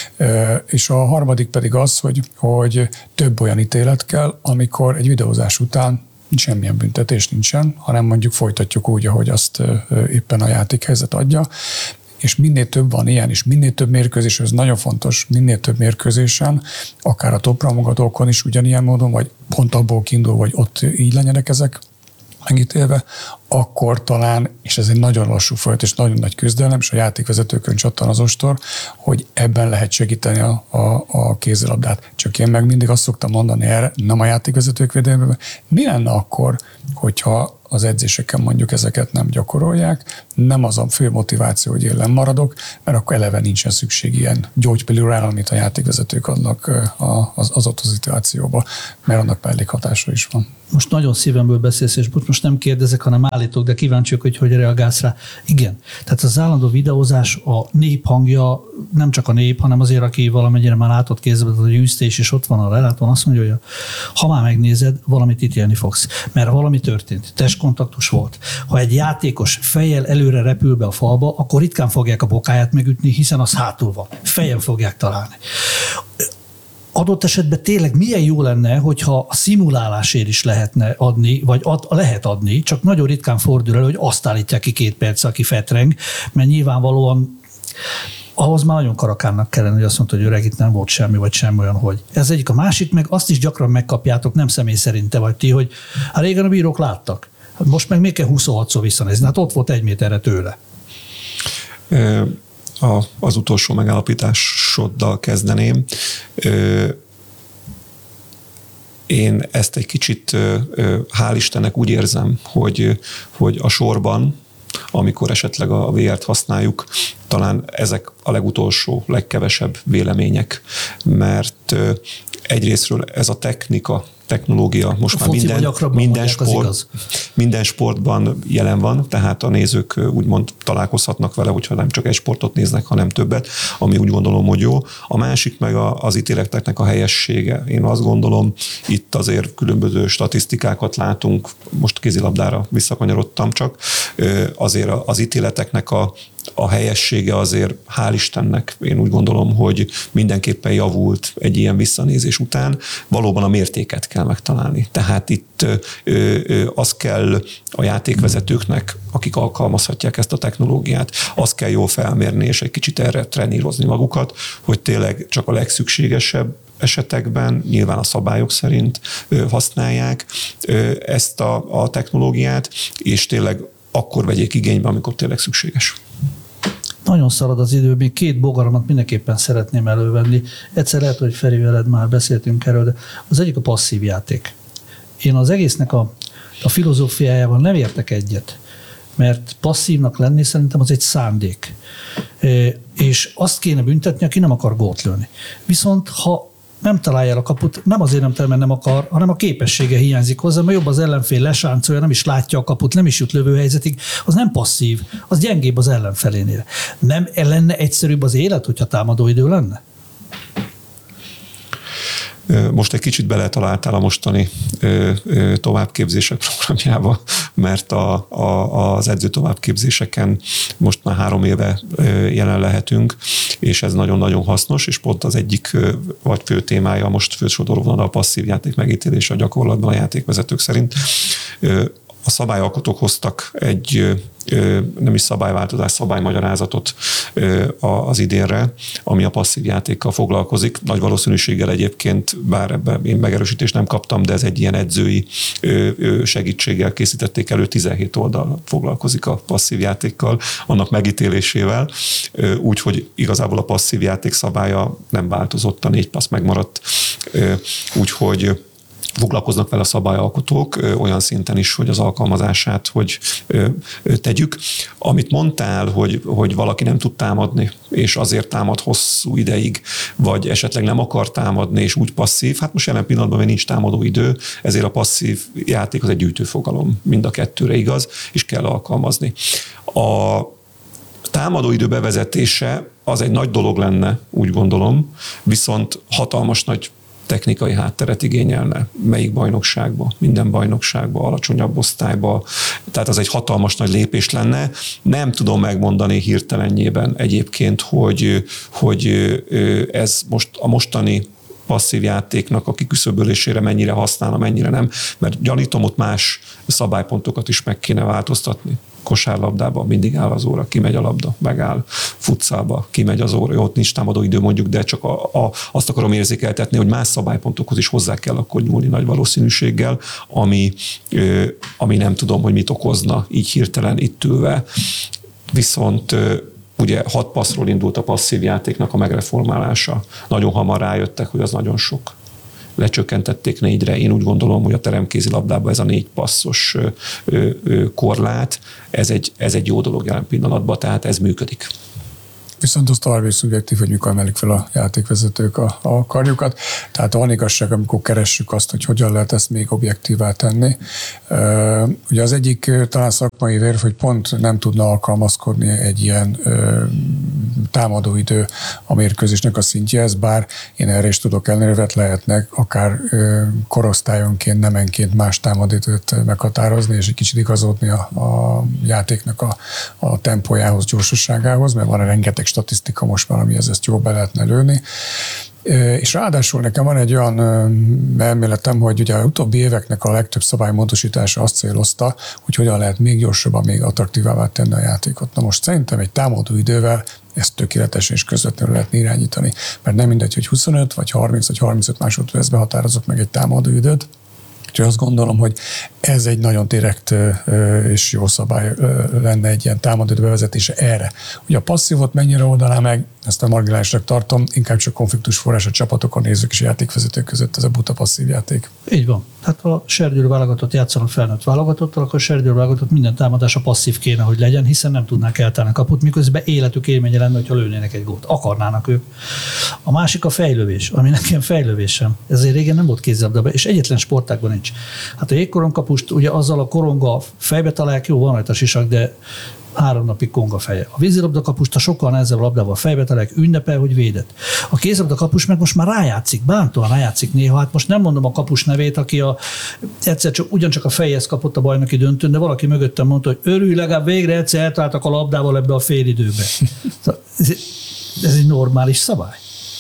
És a harmadik pedig az, hogy, hogy több olyan ítélet kell, amikor egy videózás után semmilyen büntetés nincsen, hanem mondjuk folytatjuk úgy, ahogy azt éppen a játékhelyzet adja. És minél több van ilyen, és minél több mérkőzés, ez nagyon fontos, minél több mérkőzésen, akár a top promogatókon is ugyanilyen módon, vagy pont abból kiindul, vagy ott így legyenek ezek, megítélve, akkor talán, és ez egy nagyon lassú folyamat, és nagyon nagy küzdelem, és a játékvezetőkön csattan az ostor, hogy ebben lehet segíteni a, a, a kézilabdát. Csak én meg mindig azt szoktam mondani erre, nem a játékvezetők védelmében, mi lenne akkor, hogyha az edzéseken mondjuk ezeket nem gyakorolják, nem az a fő motiváció, hogy én lemaradok, mert akkor eleve nincsen szükség ilyen gyógypillúrára, amit a játékvezetők adnak az adott szituációba, mert annak mellékhatása is van. Most nagyon szívemből beszélsz, és most nem kérdezek, hanem állítok, de kíváncsiak, hogy hogy reagálsz rá. Igen, tehát az állandó videózás, a nép hangja, nem csak a nép, hanem azért, aki valamennyire már látott kézbe, hogy űztés, és ott van a relátón, azt mondja, hogy ha már megnézed, valamit ítélni fogsz, mert valami történt, testkontaktus volt. Ha egy játékos fejjel előre repül be a falba, akkor ritkán fogják a bokáját megütni, hiszen az hátul van. Fejjel fogják találni. Adott esetben tényleg milyen jó lenne, hogyha a szimulálásért is lehetne adni, vagy ad, lehet adni, csak nagyon ritkán fordul elő, hogy azt állítják ki két perc, aki fetreng, mert nyilvánvalóan ahhoz már nagyon karakánnak kellene, hogy azt mondta, hogy öreg, itt nem volt semmi, vagy semmi olyan, hogy. Ez egyik. A másik meg azt is gyakran megkapjátok, nem személy szerint te vagy ti, hogy hát régen a bírók láttak. Most meg még kell huszonhatszor visszanézni. Hát ott volt egy méterre tőle. A, az utolsó megállapításoddal kezdeném. Én ezt egy kicsit, hál' Istennek úgy érzem, hogy, hogy a sorban, amikor esetleg a vé er-t használjuk, talán ezek a legutolsó, legkevesebb vélemények, mert egyrésztről ez a technika, technológia most a már minden, minden, sport, minden sportban jelen van, tehát a nézők úgymond találkozhatnak vele, hogyha nem csak egy sportot néznek, hanem többet, ami úgy gondolom, hogy jó. A másik meg az ítéleteknek a helyessége. Én azt gondolom, itt azért különböző statisztikákat látunk, most kézilabdára visszakanyarodtam csak, azért az ítéleteknek a a helyessége azért, hál' Istennek, én úgy gondolom, hogy mindenképpen javult egy ilyen visszanézés után. Valóban a mértéket kell megtalálni. Tehát itt ö, ö, az kell a játékvezetőknek, akik alkalmazhatják ezt a technológiát, azt kell jól felmérni, és egy kicsit erre trenírozni magukat, hogy tényleg csak a legszükségesebb esetekben, nyilván a szabályok szerint ö, használják ö, ezt a, a technológiát, és tényleg akkor vegyék igénybe, amikor tényleg szükséges. Nagyon szalad az idő, még két bogaramat mindenképpen szeretném elővenni. Egyszer lehet, hogy Feri veled már beszéltünk erről, de az egyik a passzív játék. Én az egésznek a, a filozófiájával nem értek egyet, mert passzívnak lenni szerintem az egy szándék. És azt kéne büntetni, aki nem akar gólt lőni. Viszont ha nem találja el a kaput, nem azért nem talál, mert nem akar, hanem a képessége hiányzik hozzá, mert jobb az ellenfél lesáncolja, nem is látja a kaput, nem is jut lövőhelyzetig, az nem passzív, az gyengébb az ellenfelénél. Nem lenne egyszerűbb az élet, hogyha támadóidő lenne? Most egy kicsit beletaláltál a mostani továbbképzések programjába, mert a, a, az edző továbbképzéseken most már három éve jelen lehetünk, és ez nagyon-nagyon hasznos, és pont az egyik vagy fő témája most fősodorban a passzív játék megítélése a gyakorlatban a játékvezetők szerint. A szabályalkotók hoztak egy nem is szabályváltozás, szabálymagyarázatot az idénre, ami a passzív játékkal foglalkozik. Nagy valószínűséggel egyébként, bár ebben én megerősítést nem kaptam, de ez egy ilyen edzői segítséggel készítették elő, tizenhét oldal foglalkozik a passzív játékkal, annak megítélésével, úgyhogy igazából a passzív játék szabálya nem változott, a négy passz megmaradt, úgyhogy foglalkoznak vele a szabályalkotók olyan szinten is, hogy az alkalmazását hogy tegyük. Amit mondtál, hogy, hogy valaki nem tud támadni, és azért támad hosszú ideig, vagy esetleg nem akar támadni, és úgy passzív, hát most jelen pillanatban még nincs támadó idő, ezért a passzív játék az egy gyűjtőfogalom, mind a kettőre igaz, és kell alkalmazni. A támadóidő bevezetése az egy nagy dolog lenne, úgy gondolom, viszont hatalmas nagy technikai hátteret igényelne. Melyik bajnokságba? Minden bajnokságba, alacsonyabb osztályba. Tehát az egy hatalmas nagy lépés lenne. Nem tudom megmondani hirtelenjében egyébként, hogy, hogy ez most a mostani passzív játéknak a kiküszöbölésére mennyire használna, mennyire nem, mert gyanítom, ott más szabálypontokat is meg kéne változtatni. kosárlabdában mindig áll az óra, kimegy a labda, megáll, futszálba, kimegy az óra, jó, ott nincs támadó idő mondjuk, de csak a, a, azt akarom érzékeltetni, hogy más szabálypontokhoz is hozzá kell akkor nyúlni nagy valószínűséggel, ami, ö, ami nem tudom, hogy mit okozna így hirtelen itt ülve. Viszont ö, ugye hat passzról indult a passzív játéknak a megreformálása. Nagyon hamar rájöttek, hogy az nagyon sok. Lecsökkentették négyre. Én úgy gondolom, hogy a teremkézilabdában ez a négy passzos ö, ö, korlát, ez egy, ez egy jó dolog jelen pillanatban, tehát ez működik. Viszont az tovább is szubjektív, hogy mikor emelik fel a játékvezetők a, a karjukat. Tehát van igazság, amikor keressük azt, hogy hogyan lehet ezt még objektívá tenni. Uh, ugye az egyik talán szakmai vérv, hogy pont nem tudna alkalmazkodni egy ilyen uh, támadóidő a mérkőzésnek a szintjehez, bár én erre is tudok ellenérvet, lehetnek akár uh, korosztályonként, nemenként más támadóidőt meghatározni, és egy kicsit igazodni a, a játéknak a, a tempójához, gyorsaságához, mert van rengeteg statisztika most már, amihez ezt jól be lehetne lőni. És ráadásul nekem van egy olyan elméletem, hogy ugye az utóbbi éveknek a legtöbb szabálymódosítása azt célozta, hogy hogyan lehet még gyorsabban, még attraktívává tenni a játékot. Na most szerintem egy támadó idővel ezt tökéletesen és közvetlenül lehetne irányítani, mert nem mindegy, hogy huszonöt, vagy harminc, vagy harmincöt másodpercben határozok meg egy támadó időt. Úgyhogy azt gondolom, hogy ez egy nagyon direkt és jó szabály lenne egy ilyen támadó bevezetése erre. Ugye a passzívot mennyire oldaná meg, ezt a marginálisnak tartom, inkább csak konfliktus forrás a csapatokon, nézők és játékvezetők között ez a buta passzív játék. Így van. Hát ha serdülő válogatott játszanak felnőtt válogatottal, akkor serdülő válogatott minden támadása passzív kéne, hogy legyen, hiszen nem tudnák eltálni kaput, miközben életük élménye lenne, hogyha lőnének egy gólt. Akarnának ők. A másik a fejlövés, ami nekem fejlövés sem. Ezért régen nem volt kézilabdában, és egyetlen sportágban nincs. Hát a jégkorongkapust ugye azzal a koronga fejbe találják, jó, van rajta sisak, de három napig konga feje. A vízilabdakapust a sokkal nehezebb labdával fejbe találják, ünnepel, hogy védett. A kézilabdakapus meg most már rájátszik, bántóan rájátszik néha. Hát most nem mondom a kapus nevét, aki a, egyszer csak, ugyancsak a fejhez kapott a bajnoki döntőn, de valaki mögöttem mondta, hogy örülj, legalább végre egyszer eltaláltak a labdával ebbe a félidőbe. Ez, ez egy normális szabály.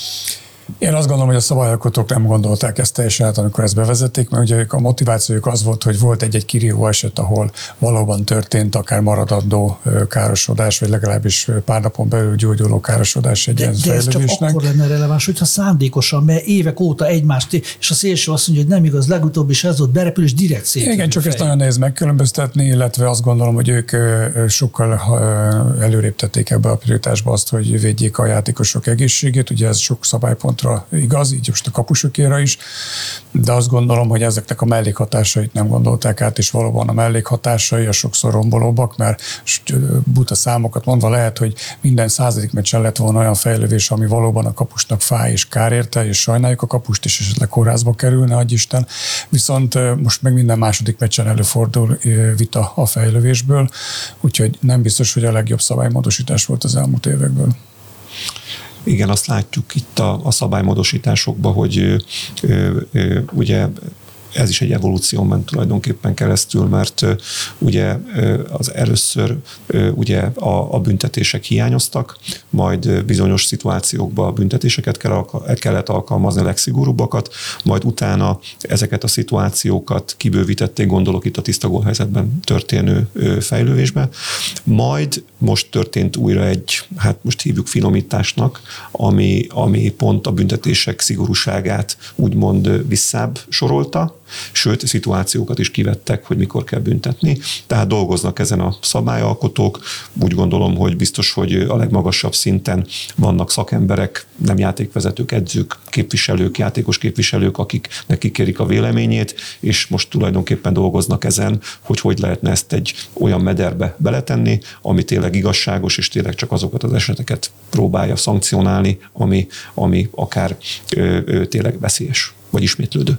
Én azt gondolom, hogy a szabályalkotók nem gondolták ezt teljesen át, amikor ezt bevezették, mert ugye a motivációjuk az volt, hogy volt egy-egy kirívó eset, ahol valóban történt akár maradandó károsodás, vagy legalábbis pár napon belül gyógyuló károsodás egy ilyen fejlődésnek. De ez csak akkor lenne releváns, hogyha szándékosan, mert évek óta egymást, és a szélső azt mondja, hogy nem igaz, legutóbb is ez volt, berepül, és direkt szét. Igen, csak ezt nagyon nehéz megkülönböztetni, illetve azt gondolom, hogy ők sokkal előrébb tették ebbe a prioritásba azt, hogy védjék a játékosok egészségét, ugye ez sok szabálypont igaz, így most a kapusokéra is, de azt gondolom, hogy ezeknek a mellékhatásait nem gondolták át, és valóban a mellékhatásai a sokszor rombolóbbak, mert buta számokat mondva lehet, hogy minden századik meccsen lett volna olyan fejlődés, ami valóban a kapusnak fáj és kár érte, és sajnáljuk a kapust, és esetleg kórházba kerülne, adj Isten. Viszont most meg minden második meccsen előfordul vita a fejlődésből, úgyhogy nem biztos, hogy a legjobb szabálymódosítás volt az elmúlt évekből. Igen, azt látjuk itt a, a szabálymódosításokban, hogy ö, ö, ö, ugye ez is egy evolúció ment tulajdonképpen keresztül, mert uh, ugye uh, az először uh, ugye a, a büntetések hiányoztak, majd uh, bizonyos szituációkban a büntetéseket kell, kellett alkalmazni, a legszigorúbbakat, majd utána ezeket a szituációkat kibővítették, gondolok itt a tiszta gólhelyzetben történő uh, fejlődésbe. Majd most történt újra egy, hát most hívjuk finomításnak, ami, ami pont a büntetések szigorúságát úgymond visszább sorolta, sőt, szituációkat is kivettek, hogy mikor kell büntetni. Tehát dolgoznak ezen a szabályalkotók. Úgy gondolom, hogy biztos, hogy a legmagasabb szinten vannak szakemberek, nem játékvezetők, edzők, képviselők, játékos képviselők, akik nekik kérik a véleményét, és most tulajdonképpen dolgoznak ezen, hogy hogy lehetne ezt egy olyan mederbe beletenni, ami tényleg igazságos, és tényleg csak azokat az eseteket próbálja szankcionálni, ami, ami akár ö, ö, tényleg veszélyes, vagy ismétlődő.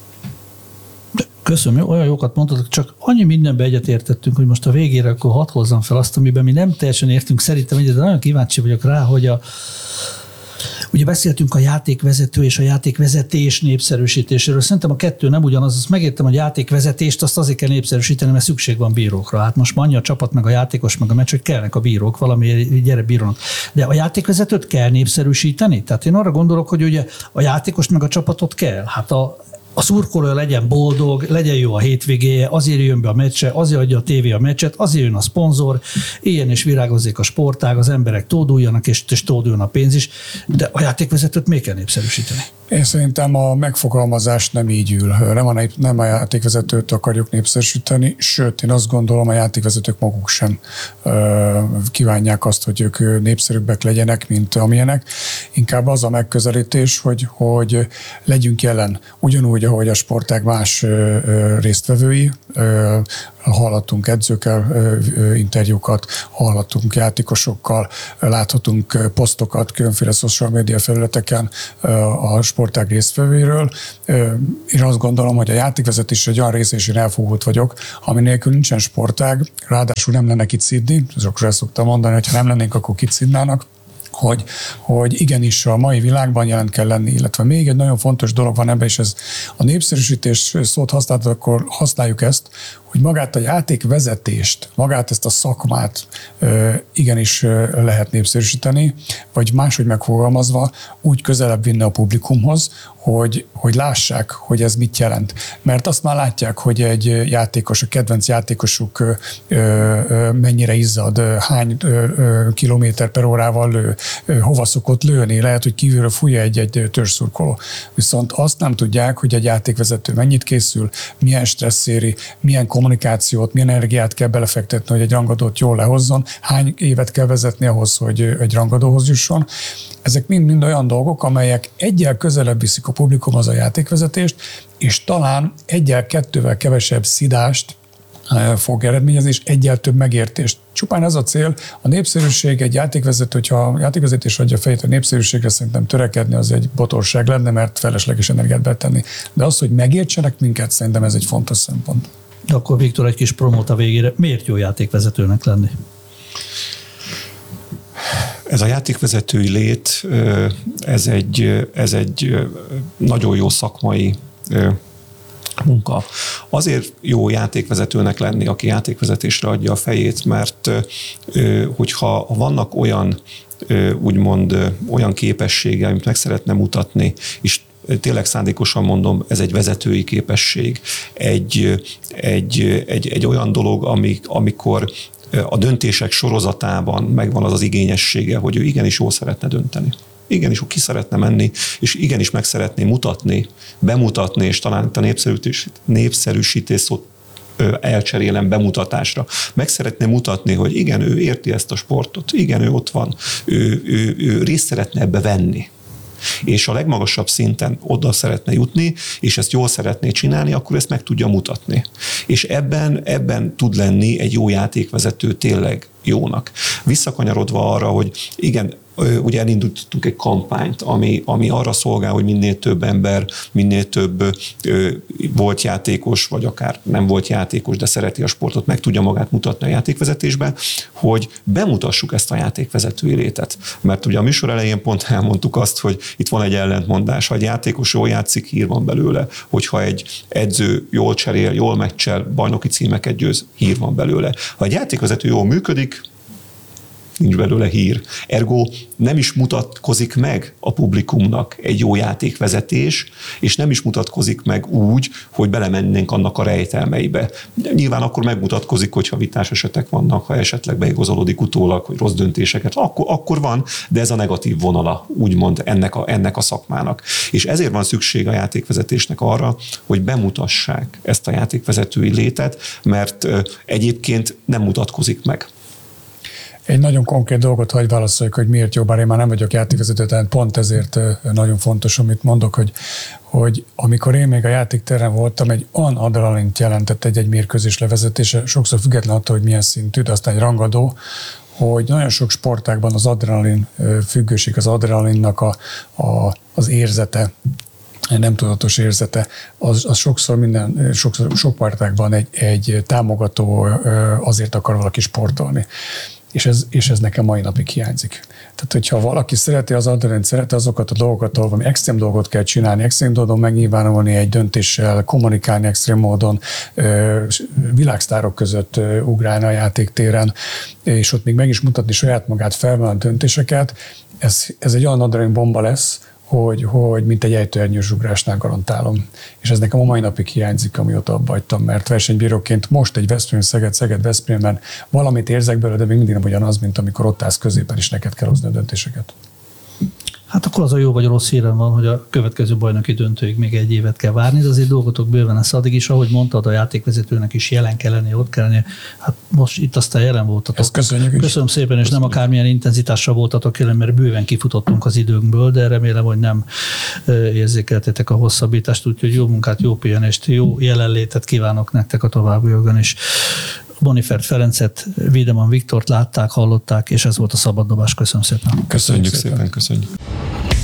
Köszönöm, olyan jókat mondtatok, csak annyi mindenben egyetértettünk, hogy most a végére akkor hadd hozzam fel azt, amiben mi nem teljesen értünk szerintem egyet, de nagyon kíváncsi vagyok rá, hogy a ugye beszéltünk a játékvezető és a játékvezetés népszerűsítéséről. Szerintem a kettő nem ugyanaz. Azt megértem, hogy játékvezetést azt azért kell népszerűsíteni, mert szükség van bírókra. Hát most annyi a csapat, meg a játékos, meg a meccs, hogy kellnek a bírók, valami gyere bírónak. De a játékvezetőt kell népszerűsíteni? Tehát én arra gondolok, hogy ugye a játékost meg a csapatot kell. Hát a a szurkoló legyen boldog, legyen jó a hétvégéje, azért jön be a meccse, azért adja a tévé a meccset, azért jön a szponzor, éljen és virágozzék a sportág, az emberek tóduljanak, és, és tóduljon a pénz is, de a játékvezetőt még kell népszerűsíteni. Én szerintem a megfogalmazás nem így ül. Nem a, nép, nem a játékvezetőt akarjuk népszerűsíteni, sőt, én azt gondolom, a játékvezetők maguk sem ö, kívánják azt, hogy ők népszerűbbek legyenek, mint amilyenek. Inkább az a megközelítés, hogy, hogy legyünk jelen, ugyanúgy, ahogy a sportág más ö, ö, résztvevői, ö, hallhatunk edzőkkel interjúkat, hallhatunk játékosokkal, láthatunk posztokat különféle social media felületeken a sportág résztvevőiről. Én azt gondolom, hogy a játékvezetés egy olyan része, és én elfogult vagyok, ami nélkül nincsen sportág, ráadásul nem lenne kit szidni, sokszor ezt szoktam mondani, hogy ha nem lennénk, akkor kit szidnának. Hogy, hogy igenis a mai világban jelen kell lenni, illetve még egy nagyon fontos dolog van ebben, és ez a népszerűsítés szót használtat, akkor használjuk ezt, hogy magát a játékvezetést, magát ezt a szakmát igenis lehet népszerűsíteni, vagy máshogy megfogalmazva úgy közelebb vinni a publikumhoz, hogy, hogy lássák, hogy ez mit jelent. Mert azt már látják, hogy egy játékos, a kedvenc játékosuk mennyire izzad, hány kilométer per órával lő, hova szokott lőni, lehet, hogy kívülről fújja egy-egy törzsszurkoló. Viszont azt nem tudják, hogy egy játékvezető mennyit készül, milyen stressz éri, milyen kommunikációt, milyen energiát kell belefektetni, hogy egy rangadót jól lehozzon, hány évet kell vezetni ahhoz, hogy egy rangadóhoz jusson. Ezek mind-mind olyan dolgok, amelyek egyel közelebb viszik a publikumhoz a játékvezetést, és talán egyel-kettővel kevesebb szidást fog eredményezni, és egyel több megértést. Csupán ez a cél, a népszerűség, egy játékvezető, hogyha a játékvezetés adja a fejét a népszerűségre, szerintem törekedni az egy botorság lenne, mert felesleges energiát betenni. De az, hogy megértsenek minket, szerintem ez egy fontos szempont. De akkor Viktor, egy kis promót a végére. Miért jó játékvezetőnek lenni? Ez a játékvezetői lét, ez egy, ez egy nagyon jó szakmai munka. Azért jó játékvezetőnek lenni, aki játékvezetésre adja a fejét, mert hogyha vannak olyan, úgymond olyan képessége, amit meg szeretne mutatni, és tényleg szándékosan mondom, ez egy vezetői képesség, egy, egy, egy, egy olyan dolog, amik, amikor a döntések sorozatában megvan az az igényessége, hogy ő igenis jól szeretne dönteni. Igenis ki szeretne menni, és igenis meg szeretné mutatni, bemutatni, és talán itt a népszerűsítés, népszerűsítés szót elcserélem bemutatásra. Meg szeretné mutatni, hogy igen, ő érti ezt a sportot, igen, ő ott van, ő, ő, ő részt szeretne ebbe venni. És a legmagasabb szinten oda szeretne jutni, és ezt jól szeretné csinálni, akkor ezt meg tudja mutatni. És ebben, ebben tud lenni egy jó játékvezető tényleg jónak. Visszakanyarodva arra, hogy igen, ugye elindítottunk egy kampányt, ami, ami arra szolgál, hogy minél több ember, minél több ö, volt játékos, vagy akár nem volt játékos, de szereti a sportot, meg tudja magát mutatni a játékvezetésben, hogy bemutassuk ezt a játékvezetői létet. Mert ugye a műsor elején pont elmondtuk azt, hogy itt van egy ellentmondás, ha egy játékos jól játszik, hír van belőle, hogyha egy edző jól cserél, jól meccsel, bajnoki címeket győz, hír van belőle. Ha egy játékvezető jól működik, nincs belőle hír. Ergo nem is mutatkozik meg a publikumnak egy jó játékvezetés, és nem is mutatkozik meg úgy, hogy belemennénk annak a rejtelmeibe. De nyilván akkor megmutatkozik, hogyha vitás esetek vannak, ha esetleg beigazolódik utólag, hogy rossz döntéseket, akkor, akkor van, de ez a negatív vonala, úgymond ennek a, ennek a szakmának. És ezért van szükség a játékvezetésnek arra, hogy bemutassák ezt a játékvezetői létet, mert egyébként nem mutatkozik meg. Egy nagyon konkrét dolgot hagy válaszoljuk, hogy miért jó, bár én már nem vagyok játékvezető, tehát pont ezért nagyon fontos, amit mondok, hogy, hogy amikor én még a játékteren voltam, egy olyan adrenalint jelentett egy-egy mérkőzés levezetése, sokszor független attól, hogy milyen szintű, de aztán egy rangadó, hogy nagyon sok sportágban az adrenalin függőség, az adrenalinnak a, a, az érzete, nem tudatos érzete, az, az sokszor minden, sokszor, sok sportágban egy, egy támogató, azért akar valaki sportolni. És ez, és ez nekem mai napig hiányzik. Tehát, hogyha valaki szereti az adrenalint, szereti azokat a dolgokat, ahol valami extrém dolgot kell csinálni, extrém módon megnyilvánulni egy döntéssel, kommunikálni extrém módon, világsztárok között ugrálni a játéktéren, és ott még meg is mutatni saját magát, felvenni a döntéseket, ez, ez egy olyan adrenalin bomba lesz, hogy, hogy mint egy ejtőernyős ugrásnál garantálom. És ez nekem a mai napig hiányzik, amióta abba hagytam, mert versenybíróként most egy Veszprém, Szeged, Szeged, Veszprémben valamit érzek belőle, de még mindig nem ugyanaz, mint amikor ott állsz középen, és neked kell hozni a döntéseket. Hát akkor az a jó vagy rossz hírem van, hogy a következő bajnoki döntőig még egy évet kell várni, de azért dolgotok bőven lesz addig is, ahogy mondtad, a játékvezetőnek is jelen kell lenni, ott kell lenni. Hát most itt aztán jelen voltatok. Ezt köszönjük is. Köszönöm szépen, és nem akármilyen intenzitással voltatok jelen, mert bőven kifutottunk az időnkből, de remélem, hogy nem érzékeltétek a hosszabbítást, úgyhogy jó munkát, jó pihenést, jó jelenlétet kívánok nektek a továbbiakban is. Bonifert Ferencet, Wiedemann Viktort látták, hallották, és ez volt a szabaddobás. Köszönöm szépen. Köszönjük, köszönjük szépen, szépen köszönjük.